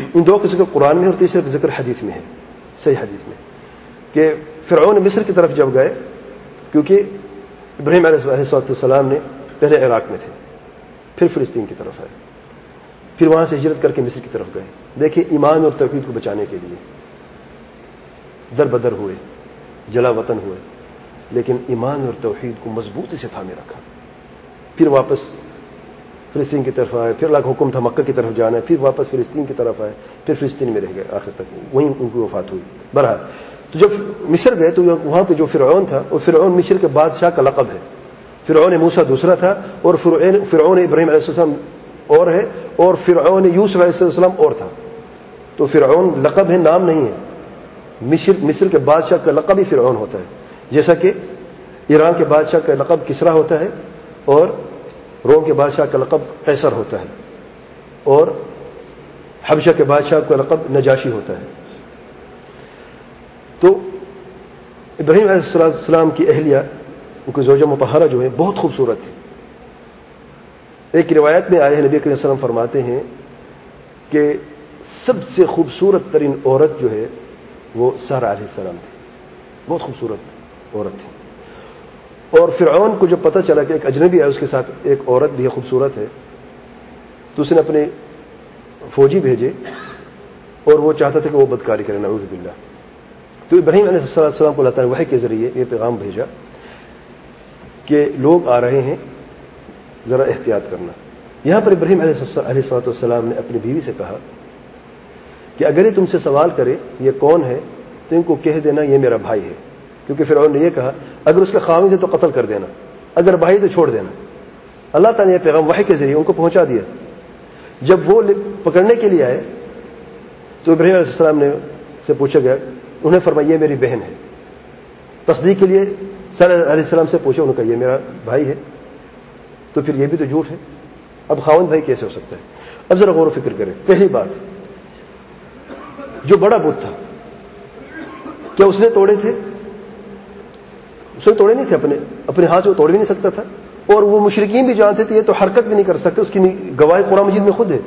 ان دو کا ذکر قرآن میں اور تیسرے کا ذکر حدیث میں ہے، صحیح حدیث میں، کہ فرعون مصر کی طرف جب گئے، کیونکہ ابراہیم علیہ السلام نے پہلے عراق میں تھے، پھر فلسطین کی طرف آئے، پھر وہاں سے ہجرت کر کے مصر کی طرف گئے. دیکھیں ایمان اور توحید کو بچانے کے لیے در بدر ہوئے، جلا وطن ہوئے، لیکن ایمان اور توحید کو مضبوطی سے تھامے رکھا. پھر واپس فلسطین کی طرف آئے، پھر اللہ کا حکم تھا مکہ کی طرف جانا ہے، پھر واپس فلسطین کی طرف آئے، پھر فلسطین میں رہ گئے آخر تک، وہیں ان کی وفات ہوئی. بہرحال تو جب مصر گئے تو وہاں پہ جو فرعون تھا، وہ فرعون مصر کے بادشاہ کا لقب ہے. فرعون موسیٰ دوسرا تھا، اور فرعون ابراہیم علیہ السلام اور ہے، اور فرعون یوسف علیہ السلام اور تھا. تو فرعون لقب ہے، نام نہیں ہے. مصر کے بادشاہ کا لقب ہی فرعون ہوتا ہے، جیسا کہ ایران کے بادشاہ کا لقب کسرا ہوتا ہے، اور روم کے بادشاہ کا لقب قیصر ہوتا ہے، اور حبشہ کے بادشاہ کا لقب نجاشی ہوتا ہے. تو ابراہیم علیہ السلام کی اہلیہ، ان کی زوجہ مطہرہ جو ہے بہت خوبصورت تھی. ایک روایت میں آئے ہیں، نبی کریم صلی اللہ علیہ وسلم فرماتے ہیں کہ سب سے خوبصورت ترین عورت جو ہے وہ سارہ علیہ السلام تھی، بہت خوبصورت عورت تھی. اور فرعون کو جب پتہ چلا کہ ایک اجنبی ہے، اس کے ساتھ ایک عورت بھی ہے، خوبصورت ہے، تو اس نے اپنے فوجی بھیجے، اور وہ چاہتا تھا کہ وہ بدکاری کرے، نعوذ باللہ. تو ابراہیم علیہ السلام کو اللہ تعالیٰ نے وحی کے ذریعے یہ پیغام بھیجا کہ لوگ آ رہے ہیں، ذرا احتیاط کرنا. یہاں پر ابراہیم علیہ السلام نے اپنی بیوی سے کہا کہ اگر یہ تم سے سوال کرے یہ کون ہے تو ان کو کہہ دینا یہ میرا بھائی ہے، کیونکہ فرعون نے یہ کہا اگر اس کا خاوند ہے تو قتل کر دینا، اگر بھائی تو چھوڑ دینا. اللہ تعالیٰ نے یہ پیغام وحی کے ذریعے ان کو پہنچا دیا. جب وہ پکڑنے کے لیے آئے تو ابراہیم علیہ السلام نے سے پوچھا گیا، انہوں نے فرمایا یہ میری بہن ہے. تصدیق کے لیے سارہ علیہ السلام سے پوچھا، انہوں نے کہا یہ میرا بھائی ہے. تو پھر یہ بھی تو جھوٹ ہے، اب خاوند بھائی کیسے ہو سکتا ہے؟ اب ذرا غور و فکر کریں. پہلی بات، جو بڑا بت تھا کیا اس نے توڑے تھے؟ اس نے توڑے نہیں تھے، اپنے ہاتھ وہ توڑ بھی نہیں سکتا تھا. اور وہ مشرکین بھی جانتے تھے یہ تو حرکت بھی نہیں کر سکتے، اس کی گواہی قرآن مجید میں خود ہے.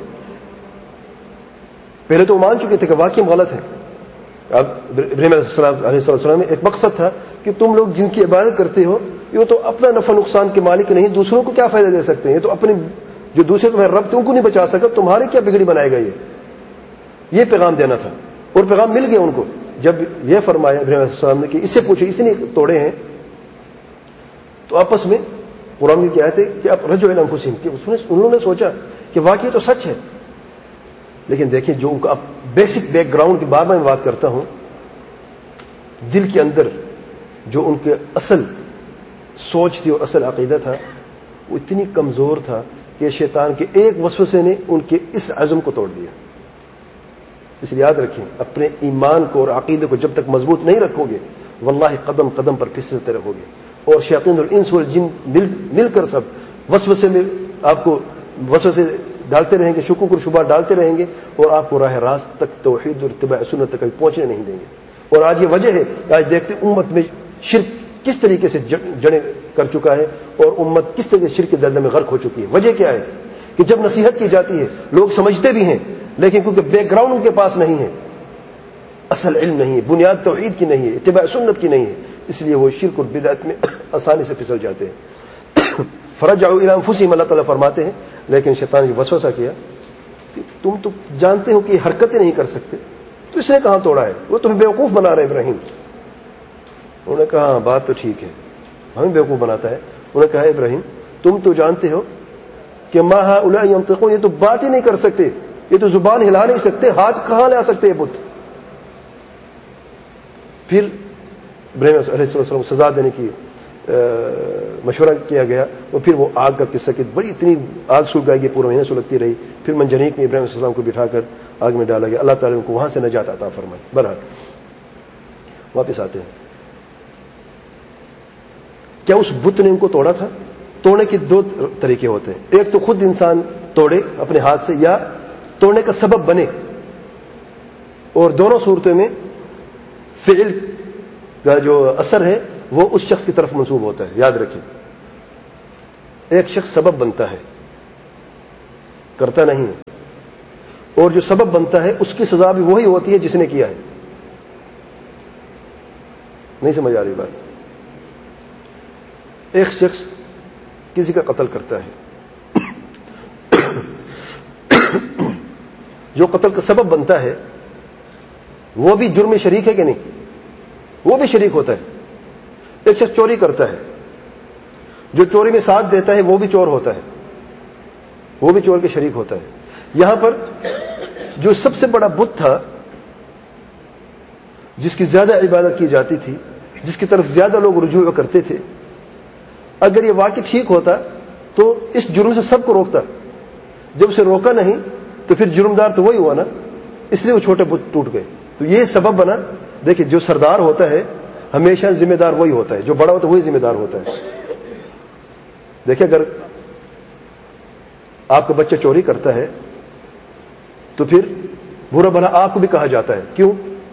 پہلے تو مان چکے تھے کہ واقعی غلط ہے. اب ابراہیم علیہ السلام میں ایک مقصد تھا کہ تم لوگ جن کی عبادت کرتے ہو یہ تو اپنا نفع نقصان کے مالک نہیں، دوسروں کو کیا فائدہ دے سکتے ہیں؟ یہ تو اپنے جو دوسرے تمہیں رب تھے ان کو نہیں بچا سکا، تمہاری کیا بگڑی بنائے گا؟ یہ پیغام دینا تھا، اور پیغام مل گیا ان کو. جب یہ فرمایا ابراہیم علیہ السلام نے کہ اس سے پوچھے اس نے توڑے ہیں، تو آپس میں قرآن کی آیت ہے کہ اب رجعوا الی انفسہم، کہ انہوں نے سوچا کہ واقعی تو سچ ہے. لیکن دیکھیں جو ان کا بیسک بیک گراؤنڈ کی بار بار میں بات کرتا ہوں، دل کے اندر جو ان کے اصل سوچ تھی اور اصل عقیدہ تھا وہ اتنی کمزور تھا کہ شیطان کے ایک وسوسے نے ان کے اس عزم کو توڑ دیا. اس لیے یاد رکھیں، اپنے ایمان کو اور عقیدے کو جب تک مضبوط نہیں رکھو گے واللہ قدم قدم پر پھسلتے رہو گے، اور شیاطین اور انس والجن مل کر سب وسوسے میں آپ کو وسوسے ڈالتے رہیں گے، شکوک اور شبہات ڈالتے رہیں گے، اور آپ کو راہ راست تک توحید اور اتباع سنت تک کبھی پہنچنے نہیں دیں گے. اور آج یہ وجہ ہے کہ آج دیکھتے امت میں شرک کس طریقے سے جڑیں کر چکا ہے، اور امت کس طریقے سے شرک کے دلدل میں غرق ہو چکی ہے. وجہ کیا ہے کہ جب نصیحت کی جاتی ہے لوگ سمجھتے بھی ہیں، لیکن کیونکہ بیک گراؤنڈ ان کے پاس نہیں ہے، اصل علم نہیں ہے، بنیاد توحید کی نہیں ہے، اتباع سنت کی نہیں ہے، اس لیے وہ شرک اور بدعت میں آسانی سے پھسل جاتے ہیں. فرجعوا الی انفسہم، اللہ تعالیٰ فرماتے ہیں، لیکن شیطان نے وسوسہ کیا کہ تم تو جانتے ہو کہ حرکتیں نہیں کر سکتے، تو اس نے کہاں توڑا ہے؟ وہ تمہیں بیوقوف بنا رہے ابراہیم. انہوں نے کہا بات تو ٹھیک ہے، ہمیں بیوقوف بناتا ہے. انہوں نے کہا ابراہیم تم تو جانتے ہو کہ ما ہؤلاء ینطقون، یہ تو بات ہی نہیں کر سکتے، یہ تو زبان ہلا نہیں سکتے، ہاتھ کہاں لا سکتے یہ بت. پھر ابراہیم علیہ السلام کو سزا دینے کی مشورہ کیا گیا، اور پھر وہ آگ کا قصہ کہ بڑی اتنی آگ سلگ گئی، پورا مہینہ سلگتی رہی. پھر منجنیق میں ابراہیم علیہ السلام کو بٹھا کر آگ میں ڈالا گیا. اللہ تعالیٰ نے ان کو وہاں سے نجات عطا فرمائی. بہرحال واپس آتے ہیں، کیا اس بت نے ان کو توڑا تھا؟ توڑنے کے دو طریقے ہوتے ہیں، ایک تو خود انسان توڑے اپنے ہاتھ سے، یا توڑنے کا سبب بنے. اور دونوں صورتوں میں فعل کا جو اثر ہے وہ اس شخص کی طرف منسوب ہوتا ہے. یاد رکھیں، ایک شخص سبب بنتا ہے، کرتا نہیں. اور جو سبب بنتا ہے اس کی سزا بھی وہی ہوتی ہے جس نے کیا ہے. نہیں سمجھ آ رہی بات؟ ایک شخص کسی کا قتل کرتا ہے، جو قتل کا سبب بنتا ہے وہ بھی جرم میں شریک ہے کہ نہیں؟ وہ بھی شریک ہوتا ہے. ایک شخص چوری کرتا ہے، جو چوری میں ساتھ دیتا ہے وہ بھی چور ہوتا ہے، وہ بھی چور کے شریک ہوتا ہے. یہاں پر جو سب سے بڑا بت تھا، جس کی زیادہ عبادت کی جاتی تھی، جس کی طرف زیادہ لوگ رجوع کرتے تھے، اگر یہ واقع ٹھیک ہوتا تو اس جرم سے سب کو روکتا. جب اسے روکا نہیں تو پھر جرمدار تو وہی ہوا نا، اس لیے وہ چھوٹے بت ٹوٹ گئے. تو یہ سبب بنا. دیکھیں، جو سردار ہوتا ہے ہمیشہ ذمہ دار وہی ہوتا ہے، جو بڑا ہوتا ہے وہی ذمہ دار ہوتا ہے. دیکھیں، اگر آپ کا بچہ چوری کرتا ہے تو پھر برا بھلا آپ کو بھی کہا جاتا ہے. کیوں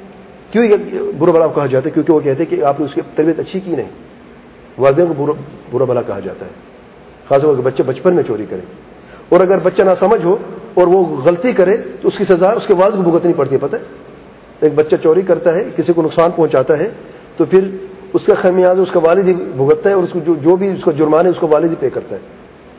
برا بھلا کہا جاتا ہے؟ کیونکہ وہ کہتے ہیں کہ آپ نے اس کی تربیت اچھی کی نہیں. والدین کو برا بھلا کہا جاتا ہے، خاص طور پر بچے بچپن میں چوری کریں. اور اگر بچہ نہ سمجھ ہو اور وہ غلطی کرے تو اس کی سزا اس کے والد کو بھگتنی پڑتی ہے. پتہ ہے، ایک بچہ چوری کرتا ہے، کسی کو نقصان پہنچاتا ہے تو پھر اس کا خمیازہ اس کا والد ہی بھگتتا ہے، اور اس کو جو بھی اس کا جرمانہ ہے اس کو والد ہی پے کرتا ہے.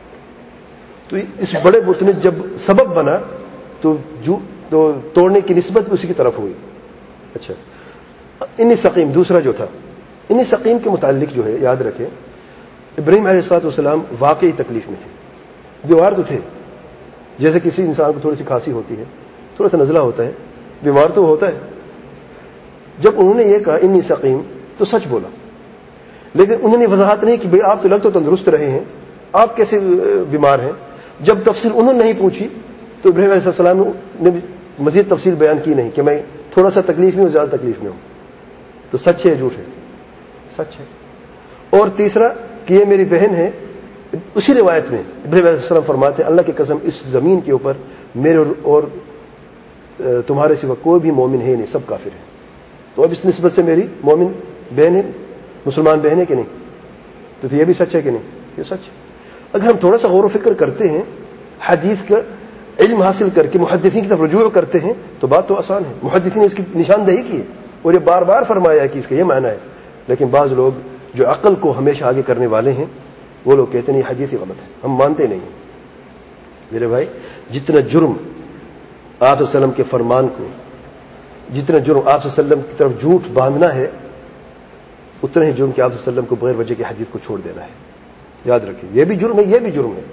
تو اس بڑے بت نے جب سبب بنا تو توڑنے کی نسبت اسی کی طرف ہوئی. اچھا، انی سقیم دوسرا جو تھا، انی سقیم کے متعلق جو ہے یاد رکھیں، ابراہیم علیہ السلام واقعی تکلیف میں تھے. بیمار تو تھے، جیسے کسی انسان کو تھوڑی سی کھانسی ہوتی ہے، تھوڑا سا نزلہ ہوتا ہے، بیمار تو ہوتا ہے. جب انہوں نے یہ کہا انی سقیم تو سچ بولا، لیکن انہوں نے وضاحت نہیں کہ بھئی آپ تو لگ تو تندرست رہے ہیں، آپ کیسے بیمار ہیں. جب تفصیل انہوں نے نہیں پوچھی تو ابراہیم علیہ السلام نے مزید تفصیل بیان کی نہیں کہ میں تھوڑا سا تکلیف میں ہوں، زیادہ تکلیف میں ہوں. تو سچ ہے جھوٹ ہے؟ سچ ہے. اور تیسرا کہ یہ میری بہن ہے. اسی روایت میں ابراہیم علیہ السلام فرماتے ہیں اللہ کی قسم اس زمین کے اوپر میرے اور تمہارے سوا کوئی بھی مومن ہے نہیں، سب کافر ہیں. تو اب اس نسبت سے میری مومن بہن ہے، مسلمان بہن ہے کہ نہیں؟ تو پھر یہ بھی سچ ہے کہ نہیں؟ یہ سچ ہے. اگر ہم تھوڑا سا غور و فکر کرتے ہیں، حدیث کا علم حاصل کر کے محدثین کی طرف رجوع کرتے ہیں تو بات تو آسان ہے. محدثین نے اس کی نشاندہی کی ہے اور یہ بار بار فرمایا ہے کہ اس کا یہ معنی ہے. لیکن بعض لوگ جو عقل کو ہمیشہ آگے کرنے والے ہیں وہ لوگ کہتے ہیں یہ حدیث ہی غلط ہے، ہم مانتے نہیں. میرے بھائی، جتنا جرم آپ صلی اللہ علیہ وسلم کے فرمان کو، جتنا جرم آپ صلی اللہ علیہ وسلم کی طرف جھوٹ باندھنا ہے، اتنا ہی جرم کہ آپ صلی اللہ علیہ وسلم کو بغیر وجہ کے حدیث کو چھوڑ دینا ہے. یاد رکھیں، یہ بھی جرم ہے، یہ بھی جرم ہے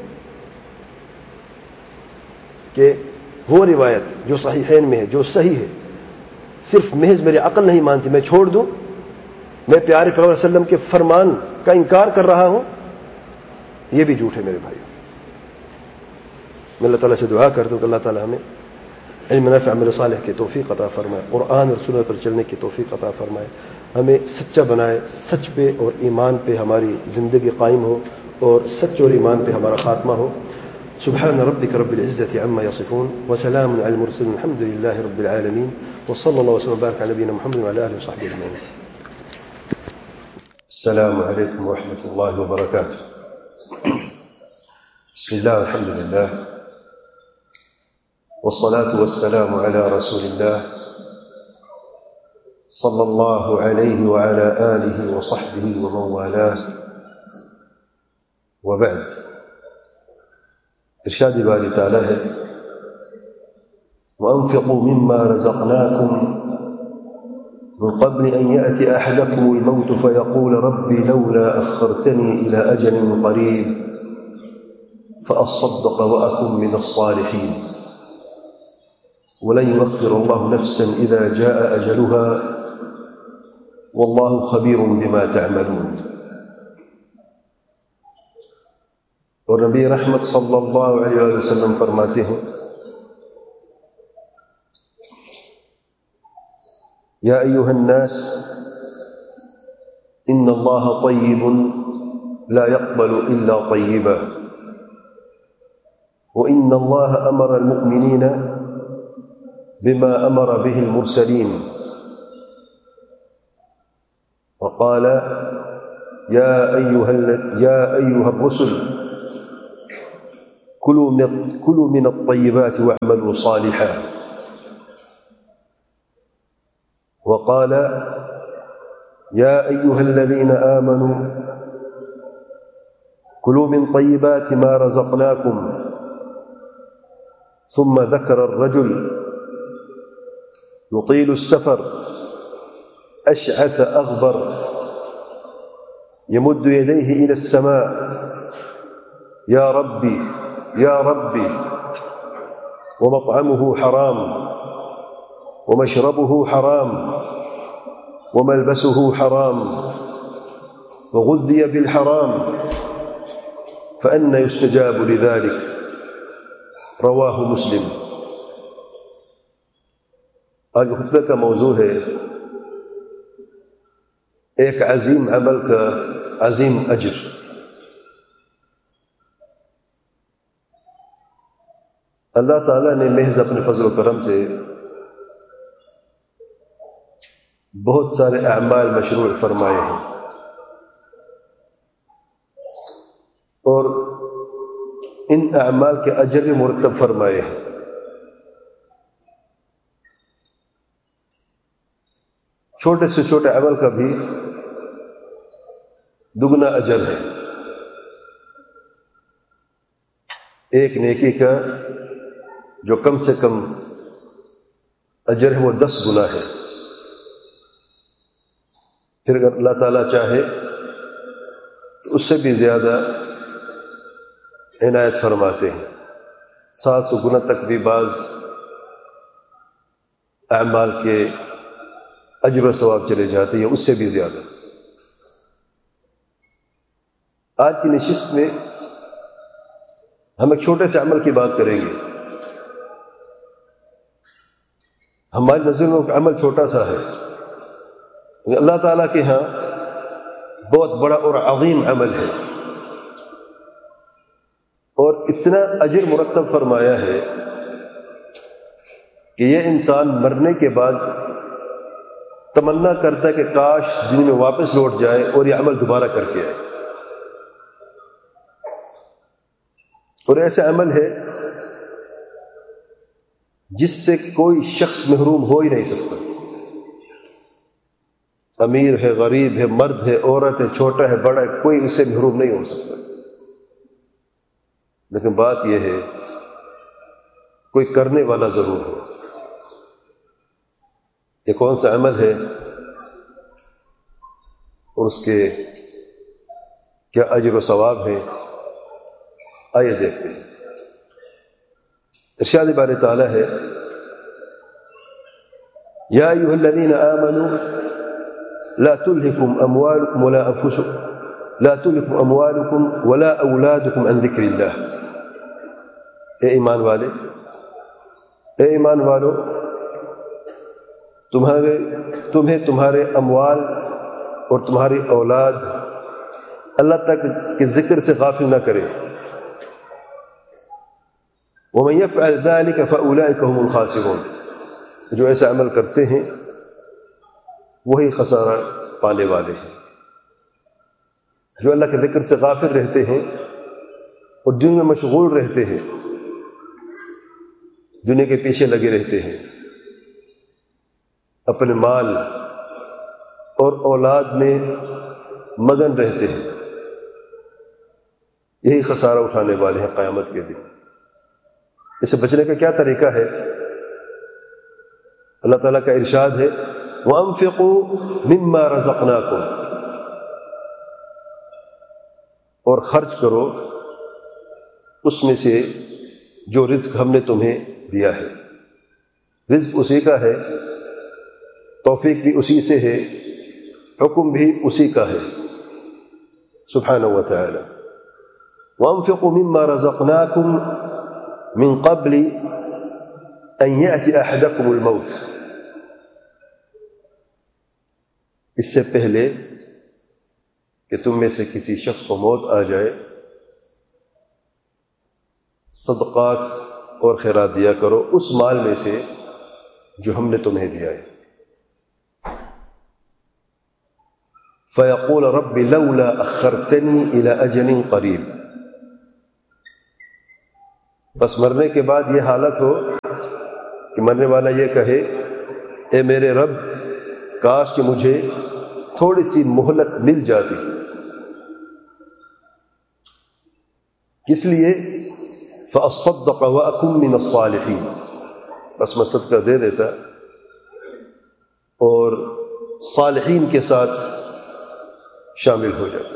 کہ وہ روایت جو صحیحین میں ہے، جو صحیح ہے، صرف محض میری عقل نہیں مانتی میں چھوڑ دوں، میں پیارے پیغمبر صلی اللہ علیہ وسلم کے فرمان کا انکار کر رہا ہوں، یہ بھی جھوٹ ہے میرے بھائی. میں اللہ تعالیٰ سے دعا کرتا ہوں کہ اللہ تعالیٰ ہمیں علم نافع عمل صالح کی توفیق عطا فرمائے، قرآن اور سنت پر چلنے کی توفیق عطا فرمائے، ہمیں سچا بنائے، سچ پہ اور ایمان پہ ہماری زندگی قائم ہو اور سچ اور ایمان پہ ہمارا خاتمہ ہو. سبحان ربك رب العزة عما يصفون وسلام على المرسلين الحمد لله رب العالمين وصلى الله وسلم وبارك على نبينا محمد وعلى آله وصحبه أجمعين. السلام عليكم ورحمة الله وبركاته. بسم الله والحمد لله والصلاة والسلام على رسول الله صلى الله عليه وعلى آله وصحبه ومن والاه، وبعد. ارشاد باری تعالی ہے وَأَنفِقُوا مِمَّا رَزَقْنَاكُمْ مِنْ قَبْلِ أَنْ يَأْتِيَ أَحَدَكُمُ الْمَوْتُ فَيَقُولَ رَبِّ لَوْلَا أَخَّرْتَنِي إِلَى أَجَلٍ قَرِيبٍ فَأَصَّدَّقَ وَأَكُنْ مِنَ الصَّالِحِينَ وَلَنْ يُؤَخِّرَ اللَّهُ نَفْسًا إِذَا جَاءَ أَجَلُهَا وَاللَّهُ خَبِيرٌ بِمَا تَعْمَلُونَ. اور نبی رحمت صلی اللہ علیہ وسلم فرماتے ہیں یا ایھا الناس ان اللہ طیب لا يقبل الا طیبا وان اللہ امر المؤمنین بما امر به المرسلین وقال یا ایھا الرسل كلوا من الطيبات واعملوا صالحا. وقال يا أيها الذين آمنوا كلوا من طيبات ما رزقناكم. ثم ذكر الرجل يطيل السفر أشعث أغبر يمد يديه إلى السماء يا ربي يا ربي، ومطعمه حرام ومشربه حرام وملبسه حرام وغذي بالحرام فأنى يستجاب لذلك. رواہ مسلم. آج خطبے کا موضوع ہے ایک عظیم عمل کا عظیم اجر. اللہ تعالیٰ نے محض اپنے فضل و کرم سے بہت سارے اعمال مشروع فرمائے ہیں اور ان اعمال کے اجر بھی مرتب فرمائے ہیں. چھوٹے سے چھوٹے عمل کا بھی دگنا اجر ہے. ایک نیکی کا جو کم سے کم اجر ہے وہ 10 گنا ہے. پھر اگر اللہ تعالیٰ چاہے تو اس سے بھی زیادہ عنایت فرماتے ہیں. 700 گنا تک بھی بعض اعمال کے اجر و ثواب چلے جاتے ہیں، اس سے بھی زیادہ. آج کی نشست میں ہم ایک چھوٹے سے عمل کی بات کریں گے. ہماری نظر میں ایک عمل چھوٹا سا ہے، اللہ تعالیٰ کے ہاں بہت بڑا اور عظیم عمل ہے اور اتنا اجر مرتب فرمایا ہے کہ یہ انسان مرنے کے بعد تمنا کرتا ہے کہ کاش دنیا میں واپس لوٹ جائے اور یہ عمل دوبارہ کر کے آئے. اور ایسا عمل ہے جس سے کوئی شخص محروم ہو ہی نہیں سکتا. امیر ہے، غریب ہے، مرد ہے، عورت ہے، چھوٹا ہے، بڑا ہے، کوئی اس سے محروم نہیں ہو سکتا. لیکن بات یہ ہے کوئی کرنے والا ضرور ہو. یہ کون سا عمل ہے اور اس کے کیا اجر و ثواب ہے، آئیے دیکھتے ہیں. ارشاد باری تعالیٰ ہے یا ایھا الذین آمنوا لا تلہکم اموالکم ولا انفسکم لا تلہکم اموالکم ولا اولادکم عن ذکر اللہ. اے ایمان والے، اے ایمان والو، تمہیں تمہارے اموال اور تمہاری اولاد اللہ تک کے ذکر سے غافل نہ کرے. ومن يفعل ذلك فاولئک هم الخاسرون. جو ایسا عمل کرتے ہیں وہی خسارہ پانے والے ہیں. جو اللہ کے ذکر سے غافل رہتے ہیں اور دنیا میں مشغول رہتے ہیں، دنیا کے پیچھے لگے رہتے ہیں، اپنے مال اور اولاد میں مگن رہتے ہیں، یہی خسارہ اٹھانے والے ہیں قیامت کے دن. اس سے بچنے کا کیا طریقہ ہے؟ اللہ تعالیٰ کا ارشاد ہے وَأَنفِقُوا مِمَّا رَزَقْنَاكُمْ. اور خرچ کرو اس میں سے جو رزق ہم نے تمہیں دیا ہے. رزق اسی کا ہے، توفیق بھی اسی سے ہے، حکم بھی اسی کا ہے سبحانہ و تعالی. وَأَنفِقُوا مِمَّا رَزَقْنَاكُمْ من قبل ان يأتي احدكم الموت. اس سے پہلے کہ تم میں سے کسی شخص کو موت آ جائے، صدقات اور خیرات دیا کرو اس مال میں سے جو ہم نے تمہیں دیا ہے. فَيَقُولَ رَبِّ لَوْلَا أَخَّرْتَنِي إِلَى أَجَلٍ قَرِيبٍ. بس مرنے کے بعد یہ حالت ہو کہ مرنے والا یہ کہے اے میرے رب کاش کہ مجھے تھوڑی سی مہلت مل جاتی. کس لیے؟ فَأَصَّدَّقَ وَأَكُن مِّنَ الصَّالِحِينَ، بس میں صدقہ دے دیتا اور صالحین کے ساتھ شامل ہو جاتا.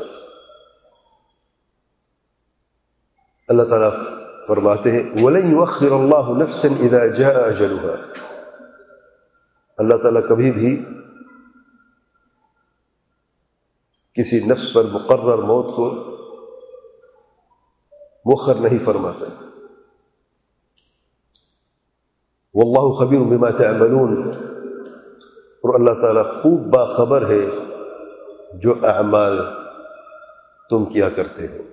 اللہ تعالیٰ فرماتے ہیں وَلَن يُؤَخِّرَ اللَّهُ نَفْسًا إِذَا جَاءَ أَجَلُهَا، اللہ تعالیٰ کبھی بھی کسی نفس پر مقرر موت کو مؤخر نہیں فرماتا. واللہ خبیر بما تعملون، اور اللہ تعالیٰ خوب باخبر ہے جو اعمال تم کیا کرتے ہو.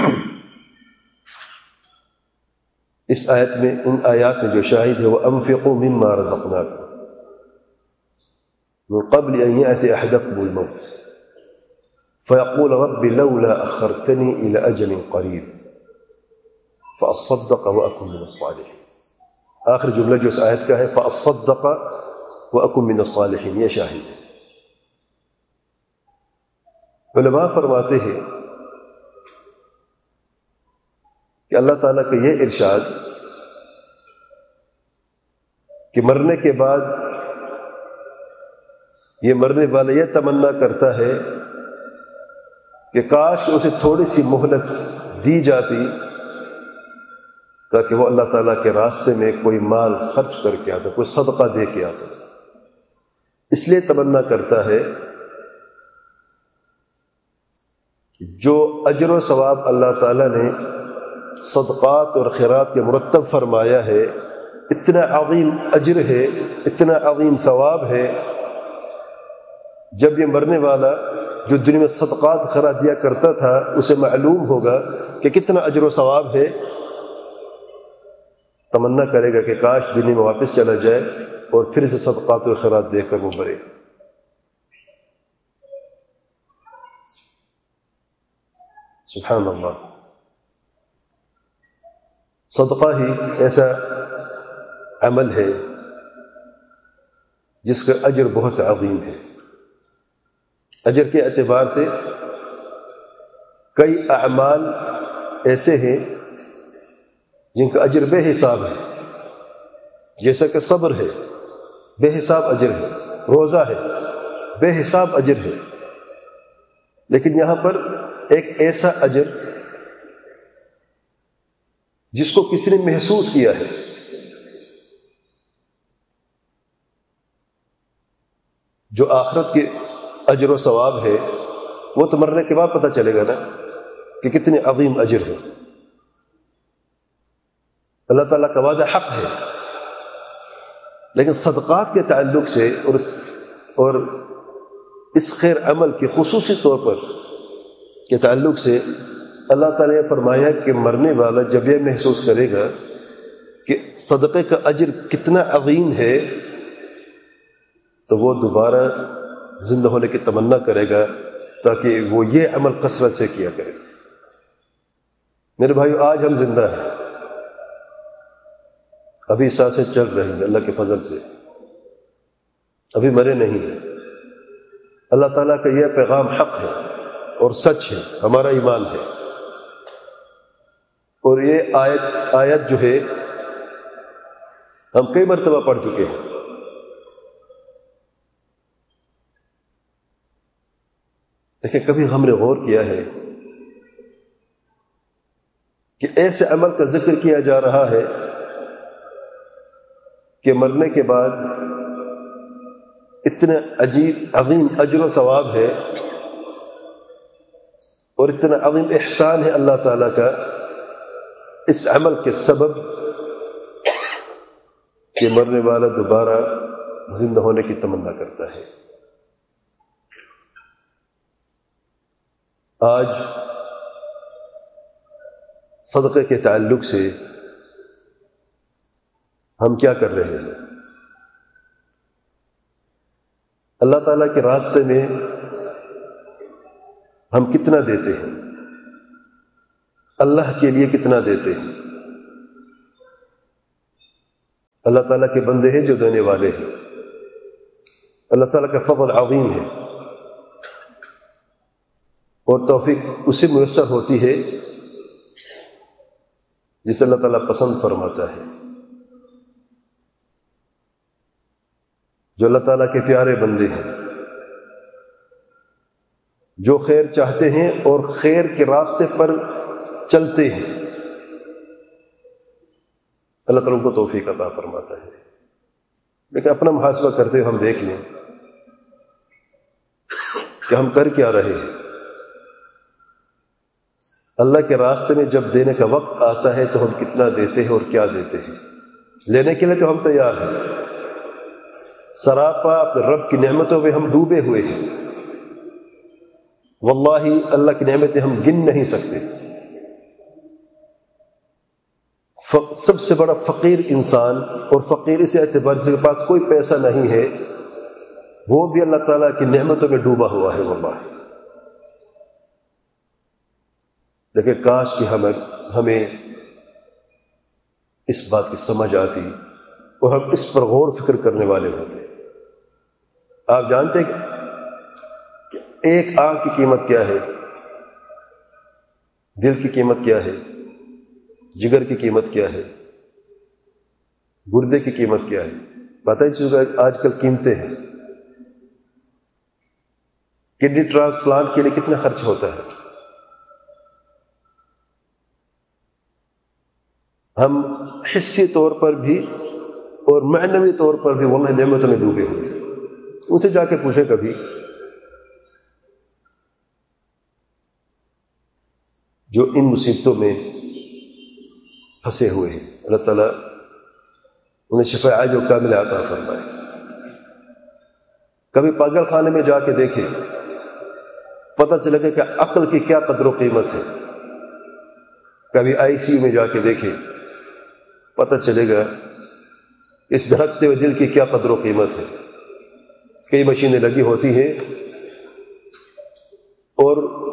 اس آیت میں، ان آیات میں جو شاہد ہے وَأَنفِقُوا مِمَّا رَزَقْنَاكُمْ مِن قَبْلِ أَن يَأْتِيَ أَحَدَكُمُ الْمَوْتُ فَيَقُولَ رَبِّ لَوْلَا أَخَّرْتَنِي إِلَى أَجَلٍ قَرِيبٍ فَأَصَّدَّقَ وَأَكُن مِّنَ الصَّالِحِينَ. آخر جملہ جو اس آیت کا ہے فَأَصَّدَّقَ وَأَكُن مِّنَ الصَّالِحِينَ، یہ شاہد ہے. علماء فرماتے ہیں کہ اللہ تعالیٰ کا یہ ارشاد کہ مرنے کے بعد یہ مرنے والا یہ تمنا کرتا ہے کہ کاش اسے تھوڑی سی مہلت دی جاتی تاکہ وہ اللہ تعالیٰ کے راستے میں کوئی مال خرچ کر کے آتا، کوئی صدقہ دے کے آتا. اس لیے تمنا کرتا ہے جو اجر و ثواب اللہ تعالیٰ نے صدقات اور خیرات کے مرتب فرمایا ہے، اتنا عظیم اجر ہے، اتنا عظیم ثواب ہے. جب یہ مرنے والا جو دنیا میں صدقات خیرات دیا کرتا تھا اسے معلوم ہوگا کہ کتنا اجر و ثواب ہے، تمنا کرے گا کہ کاش دنیا میں واپس چلا جائے اور پھر اسے صدقات و خیرات دے کر وہ بھرے. سبحان اللہ. صدقہ ہی ایسا عمل ہے جس کا اجر بہت عظیم ہے. اجر کے اعتبار سے کئی اعمال ایسے ہیں جن کا اجر بے حساب ہے، جیسا کہ صبر ہے، بے حساب اجر ہے، روزہ ہے، بے حساب اجر ہے. لیکن یہاں پر ایک ایسا اجر جس کو کسی نے محسوس کیا ہے، جو آخرت کے اجر و ثواب ہے وہ تو مرنے کے بعد پتہ چلے گا نا کہ کتنے عظیم اجر ہے. اللہ تعالیٰ کا وعدہ حق ہے، لیکن صدقات کے تعلق سے اور اس خیر عمل کے خصوصی طور پر کے تعلق سے اللہ تعالیٰ نے فرمایا کہ مرنے والا جب یہ محسوس کرے گا کہ صدقے کا اجر کتنا عظیم ہے تو وہ دوبارہ زندہ ہونے کی تمنا کرے گا تاکہ وہ یہ عمل کثرت سے کیا کرے. میرے بھائیو، آج ہم زندہ ہیں، ابھی سانسیں چل رہی ہیں اللہ کے فضل سے، ابھی مرے نہیں ہیں. اللہ تعالیٰ کا یہ پیغام حق ہے اور سچ ہے، ہمارا ایمان ہے. اور یہ آیت جو ہے ہم کئی مرتبہ پڑھ چکے ہیں. لیکن کبھی ہم نے غور کیا ہے کہ ایسے عمل کا ذکر کیا جا رہا ہے کہ مرنے کے بعد اتنا عظیم اجر و ثواب ہے اور اتنا عظیم احسان ہے اللہ تعالیٰ کا اس عمل کے سبب کہ مرنے والا دوبارہ زندہ ہونے کی تمنا کرتا ہے. آج صدقے کے تعلق سے ہم کیا کر رہے ہیں؟ اللہ تعالیٰ کے راستے میں ہم کتنا دیتے ہیں؟ اللہ کے لیے کتنا دیتے ہیں؟ اللہ تعالیٰ کے بندے ہیں جو دینے والے ہیں، اللہ تعالیٰ کا فضل عظیم ہے، اور توفیق اسے میسر ہوتی ہے جسے اللہ تعالیٰ پسند فرماتا ہے۔ جو اللہ تعالیٰ کے پیارے بندے ہیں، جو خیر چاہتے ہیں اور خیر کے راستے پر چلتے ہیں، اللہ تعالیٰ ان کو توفیق عطا فرماتا ہے۔ لیکن اپنا محاسبہ کرتے ہوئے ہم دیکھ لیں کہ ہم کر کیا رہے ہیں۔ اللہ کے راستے میں جب دینے کا وقت آتا ہے تو ہم کتنا دیتے ہیں اور کیا دیتے ہیں؟ لینے کے لیے تو ہم تیار ہیں، سراپا اپنے رب کی نعمتوں میں ہم ڈوبے ہوئے ہیں۔ واللہ اللہ کی نعمتیں ہم گن نہیں سکتے۔ سب سے بڑا فقیر انسان، اور فقیر اس اعتبار سے کے پاس کوئی پیسہ نہیں ہے، وہ بھی اللہ تعالیٰ کی نعمتوں میں ڈوبا ہوا ہے واللہ۔ لیکن کاش کہ ہمیں اس بات کی سمجھ آتی اور ہم اس پر غور فکر کرنے والے ہوتے۔ آپ جانتے کہ ایک آنکھ کی قیمت کیا ہے، دل کی قیمت کیا ہے، جگر کی قیمت کیا ہے، گردے کی قیمت کیا ہے؟ پتہ ہی چیز آج کل قیمتیں ہیں۔ کڈنی ٹرانسپلانٹ کے لیے کتنا خرچ ہوتا ہے؟ ہم حصی طور پر بھی اور معنوی طور پر بھی واللہ نعمتوں میں ڈوبے ہوئے ہیں۔ ان سے جا کے پوچھیں کبھی جو ان مصیبتوں میں پھنسے ہوئے ہیں، اللہ تعالیٰ انہیں شفاء عاجل و کامل عطا فرمائے۔ کبھی پاگل خانے میں جا کے دیکھیں، پتہ چلے گا کہ عقل کی کیا قدر و قیمت ہے۔ کبھی ICU میں جا کے دیکھیں، پتہ چلے گا اس دھڑکتے ہوئے دل کی کیا قدر و قیمت ہے۔ کئی مشینیں لگی ہوتی ہیں اور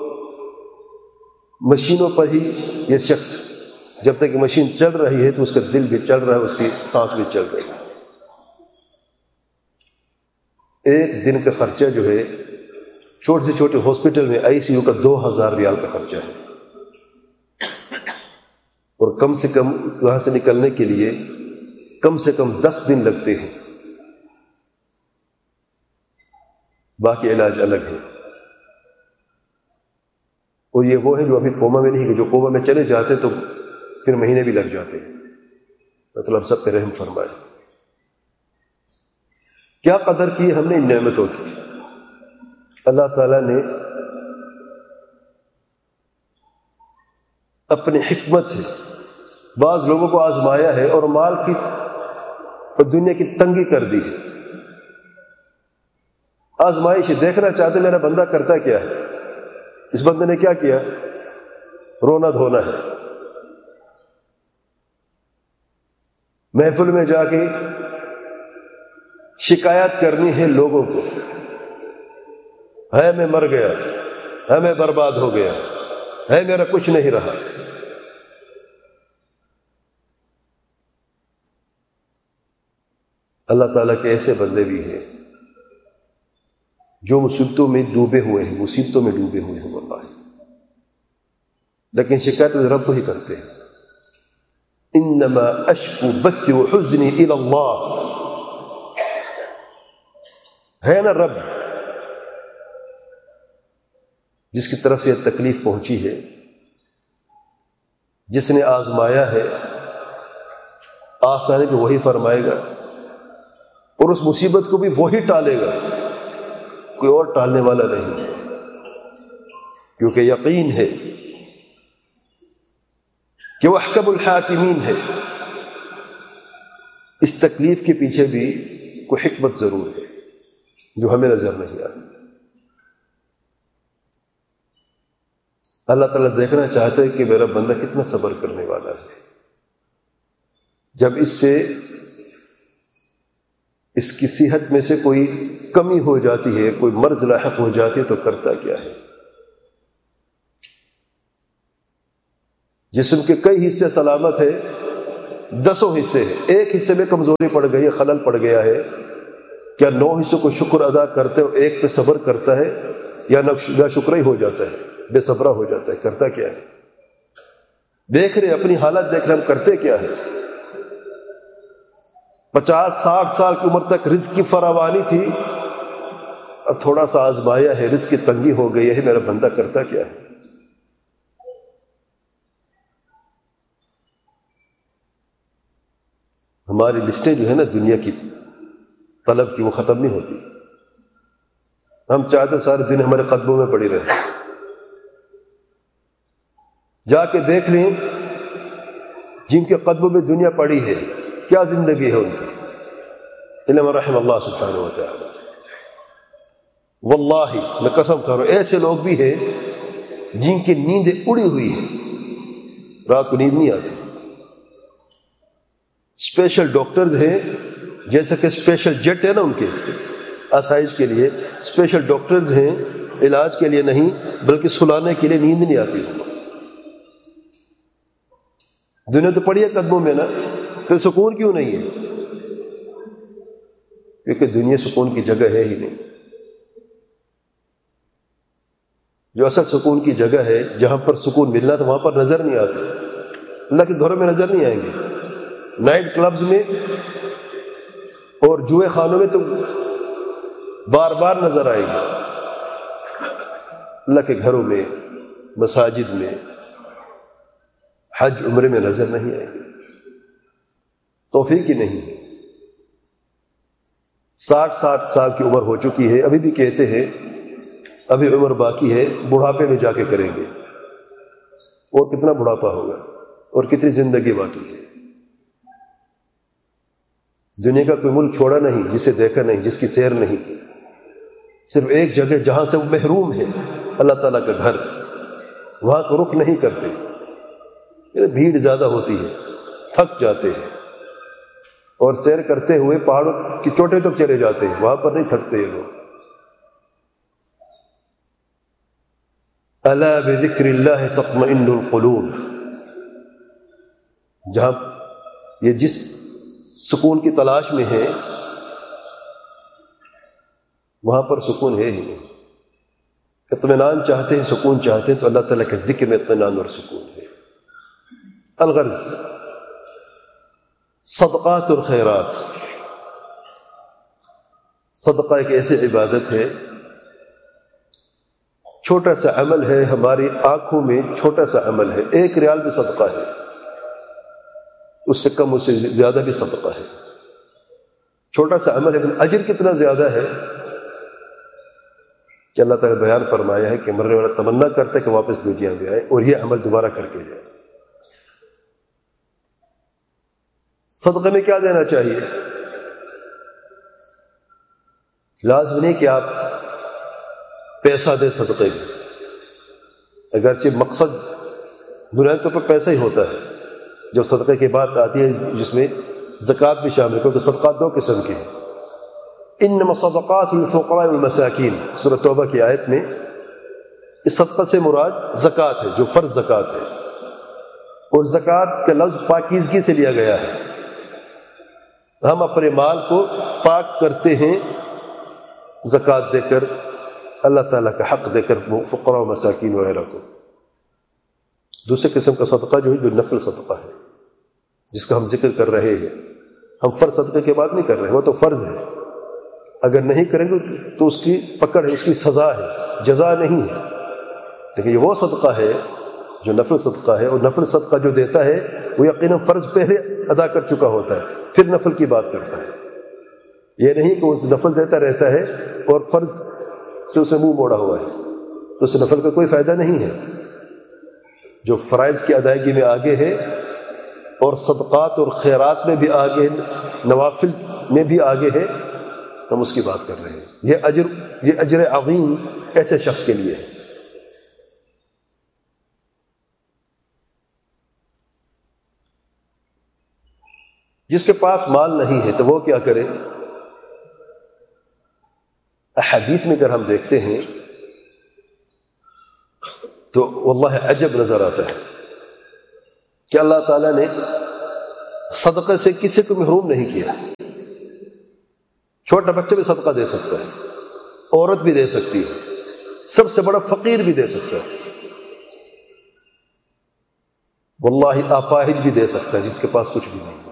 مشینوں پر ہی یہ شخص جب تک کہ مشین چل رہی ہے تو اس کا دل بھی چل رہا ہے، اس کی سانس بھی چل رہی ہے۔ ایک دن کا خرچہ جو ہے چھوٹے سے چھوٹے ہاسپٹل میں ICU کا 2000 ریال کا خرچہ ہے، اور کم سے کم وہاں سے نکلنے کے لیے کم سے کم 10 دن لگتے ہیں، باقی علاج الگ ہے۔ اور یہ وہ ہیں جو ابھی کوما میں نہیں، کہ جو کوما میں چلے جاتے تو پھر مہینے بھی لگ جاتے ہیں۔ مطلب سب پہ رحم فرمائے۔ کیا قدر کی ہم نے ان نعمتوں کی؟ اللہ تعالیٰ نے اپنی حکمت سے بعض لوگوں کو آزمایا ہے اور مال کی اور دنیا کی تنگی کر دی ہے۔ آزمائش دیکھنا چاہتے میرا بندہ کرتا کیا ہے، اس بندے نے کیا کیا؟ رونا دھونا ہے، محفل میں جا کے شکایت کرنی ہے لوگوں کو، ہے میں مر گیا، ہے میں برباد ہو گیا، ہے میرا کچھ نہیں رہا۔ اللہ تعالیٰ کے ایسے بندے بھی ہیں جو مصیبتوں میں ڈوبے ہوئے ہیں، مصیبتوں میں ڈوبے ہوئے ہیں واللہ، لیکن شکایت رب کو ہی کرتے ہیں۔ انما اشکو بثی وحزنی الی اللہ، ہے نا رب جس کی طرف سے یہ تکلیف پہنچی ہے، جس نے آزمایا ہے، آسانی کو وہی فرمائے گا اور اس مصیبت کو بھی وہی ٹالے گا، کوئی اور ٹالنے والا نہیں ہے، کیونکہ یقین ہے کہ وہ احکم الحاکمین ہے۔ اس تکلیف کے پیچھے بھی کوئی حکمت ضرور ہے جو ہمیں نظر نہیں آتی۔ اللہ تعالیٰ دیکھنا چاہتا ہے کہ میرا بندہ کتنا صبر کرنے والا ہے۔ جب اس کی صحت میں سے کوئی کمی ہو جاتی ہے، کوئی مرض لاحق ہو جاتی ہے تو کرتا کیا ہے؟ جسم کے کئی حصے سلامت ہے 10 حصے ہیں، ایک حصے میں کمزوری پڑ گئی ہے، خلل پڑ گیا ہے، کیا 9 حصوں کو شکر ادا کرتے ہو، ایک پہ صبر کرتا ہے یا نا شکر ہی ہو جاتا ہے، بے صبرہ ہو جاتا ہے؟ کرتا کیا ہے؟ دیکھ رہے اپنی حالت، دیکھ رہے ہم کرتے کیا ہے؟ 50-60 سال کی عمر تک رزق کی فراوانی تھی، اب تھوڑا سا آزمایا ہے، رزق کی تنگی ہو گئی ہے، میرا بندہ کرتا کیا ہے؟ ہماری لسٹیں جو ہے نا دنیا کی طلب کی، وہ ختم نہیں ہوتی. ہم چاہتے سارے دن ہمارے قدموں میں پڑی رہے. جا کے دیکھ لیں جن کے قدموں میں دنیا پڑی ہے، کیا زندگی ہے ان کی، الا من رحم اللہ سبحانہ و تعالی. واللہ میں قسم کر رہا ہوں، ایسے لوگ بھی ہیں جن کی نیندیں اڑی ہوئی ہیں، رات کو نیند نہیں آتی. اسپیشل ڈاکٹرز ہیں، جیسے کہ اسپیشل جیٹ ہے نا ان کے آسائش کے لیے، اسپیشل ڈاکٹرز ہیں، علاج کے لیے نہیں بلکہ سلانے کے لیے. نیند نہیں آتی. دنیا تو پڑی ہے قدموں میں نا، پھر سکون کیوں نہیں ہے؟ کیونکہ دنیا سکون کی جگہ ہے ہی نہیں. جو اصل سکون کی جگہ ہے، جہاں پر سکون ملنا تھا، وہاں پر نظر نہیں آتے. اللہ کے گھروں میں نظر نہیں آئیں گے، نائٹ کلبز میں اور جوئے خانوں میں تو بار بار نظر آئے گی. اللہ کے گھروں میں، مساجد میں، حج عمرے میں نظر نہیں آئیں گے. توفیق ہی نہیں. 60 سال کی عمر ہو چکی ہے، ابھی بھی کہتے ہیں ابھی عمر باقی ہے، بڑھاپے میں جا کے کریں گے. اور کتنا بڑھاپا ہوگا اور کتنی زندگی باقی ہے. دنیا کا کوئی ملک چھوڑا نہیں جسے دیکھا نہیں، جس کی سیر نہیں کی. صرف ایک جگہ جہاں سے وہ محروم ہے، اللہ تعالیٰ کا گھر، وہاں کو رخ نہیں کرتے. بھیڑ زیادہ ہوتی ہے، تھک جاتے ہیں، اور سیر کرتے ہوئے پہاڑوں کی چوٹے تک چلے جاتے ہیں، وہاں پر نہیں تھکتے یہ لوگ. الا بذکر اللہ تطمئن القلوب. جہاں یہ جس سکون کی تلاش میں ہے، وہاں پر سکون ہے ہی نہیں. اطمینان چاہتے ہیں، سکون چاہتے ہیں، تو اللہ تعالیٰ کے ذکر میں اطمینان اور سکون ہے. الغرض صدقات اور خیرات. صدقہ ایک ایسی عبادت ہے، چھوٹا سا عمل ہے، ہماری آنکھوں میں چھوٹا سا عمل ہے. 1 ریال بھی صدقہ ہے، اس سے کم، اس سے زیادہ بھی صدقہ ہے. چھوٹا سا عمل ہے، لیکن اجر کتنا زیادہ ہے کہ اللہ تعالیٰ نے بیان فرمایا ہے کہ مرنے والا تمنا کرتا ہے کہ واپس دنیا میں آئے اور یہ عمل دوبارہ کر کے جائے. صدقے میں کیا دینا چاہیے؟ لازم نہیں کہ آپ پیسہ دیں صدقے میں، اگرچہ مقصد بنیادی طور پر پیسہ ہی ہوتا ہے. جب صدقے کی بات آتی ہے جس میں زکوٰۃ بھی شامل ہے، کیونکہ صدقات 2 قسم کے ہیں. انما الصدقات للفقراء والمساکین، سورۃ توبہ کی آیت میں اس صدقہ سے مراد زکوٰۃ ہے، جو فرض زکوٰۃ ہے. اور زکوٰۃ کا لفظ پاکیزگی سے لیا گیا ہے. ہم اپنے مال کو پاک کرتے ہیں زکوٰۃ دے کر، اللہ تعالیٰ کا حق دے کر فقراء و مساکین وغیرہ کو. دوسرے قسم کا صدقہ جو ہے، جو نفل صدقہ ہے، جس کا ہم ذکر کر رہے ہیں. ہم فرض صدقے کی بات نہیں کر رہے، وہ تو فرض ہے، اگر نہیں کریں گے تو اس کی پکڑ ہے، اس کی سزا ہے، جزا نہیں ہے. لیکن یہ وہ صدقہ ہے جو نفل صدقہ ہے، اور نفل صدقہ جو دیتا ہے وہ یقیناً فرض پہلے ادا کر چکا ہوتا ہے، پھر نفل کی بات کرتا ہے. یہ نہیں کہ وہ نفل دیتا رہتا ہے اور فرض سے اسے منہ موڑا ہوا ہے، تو اس نفل کا کوئی فائدہ نہیں ہے. جو فرائض کی ادائیگی میں آگے ہے اور صدقات اور خیرات میں بھی آگے، نوافل میں بھی آگے ہے، ہم اس کی بات کر رہے ہیں. یہ اجر عظیم ایسے شخص کے لیے ہے. جس کے پاس مال نہیں ہے تو وہ کیا کرے؟ احادیث میں اگر ہم دیکھتے ہیں تو واللہ عجب نظر آتا ہے کہ اللہ تعالیٰ نے صدقے سے کسی کو محروم نہیں کیا. چھوٹا بچہ بھی صدقہ دے سکتا ہے, عورت بھی دے سکتی ہے, سب سے بڑا فقیر بھی دے سکتا ہے, واللہ اپاہج بھی دے سکتا ہے جس کے پاس کچھ بھی نہیں.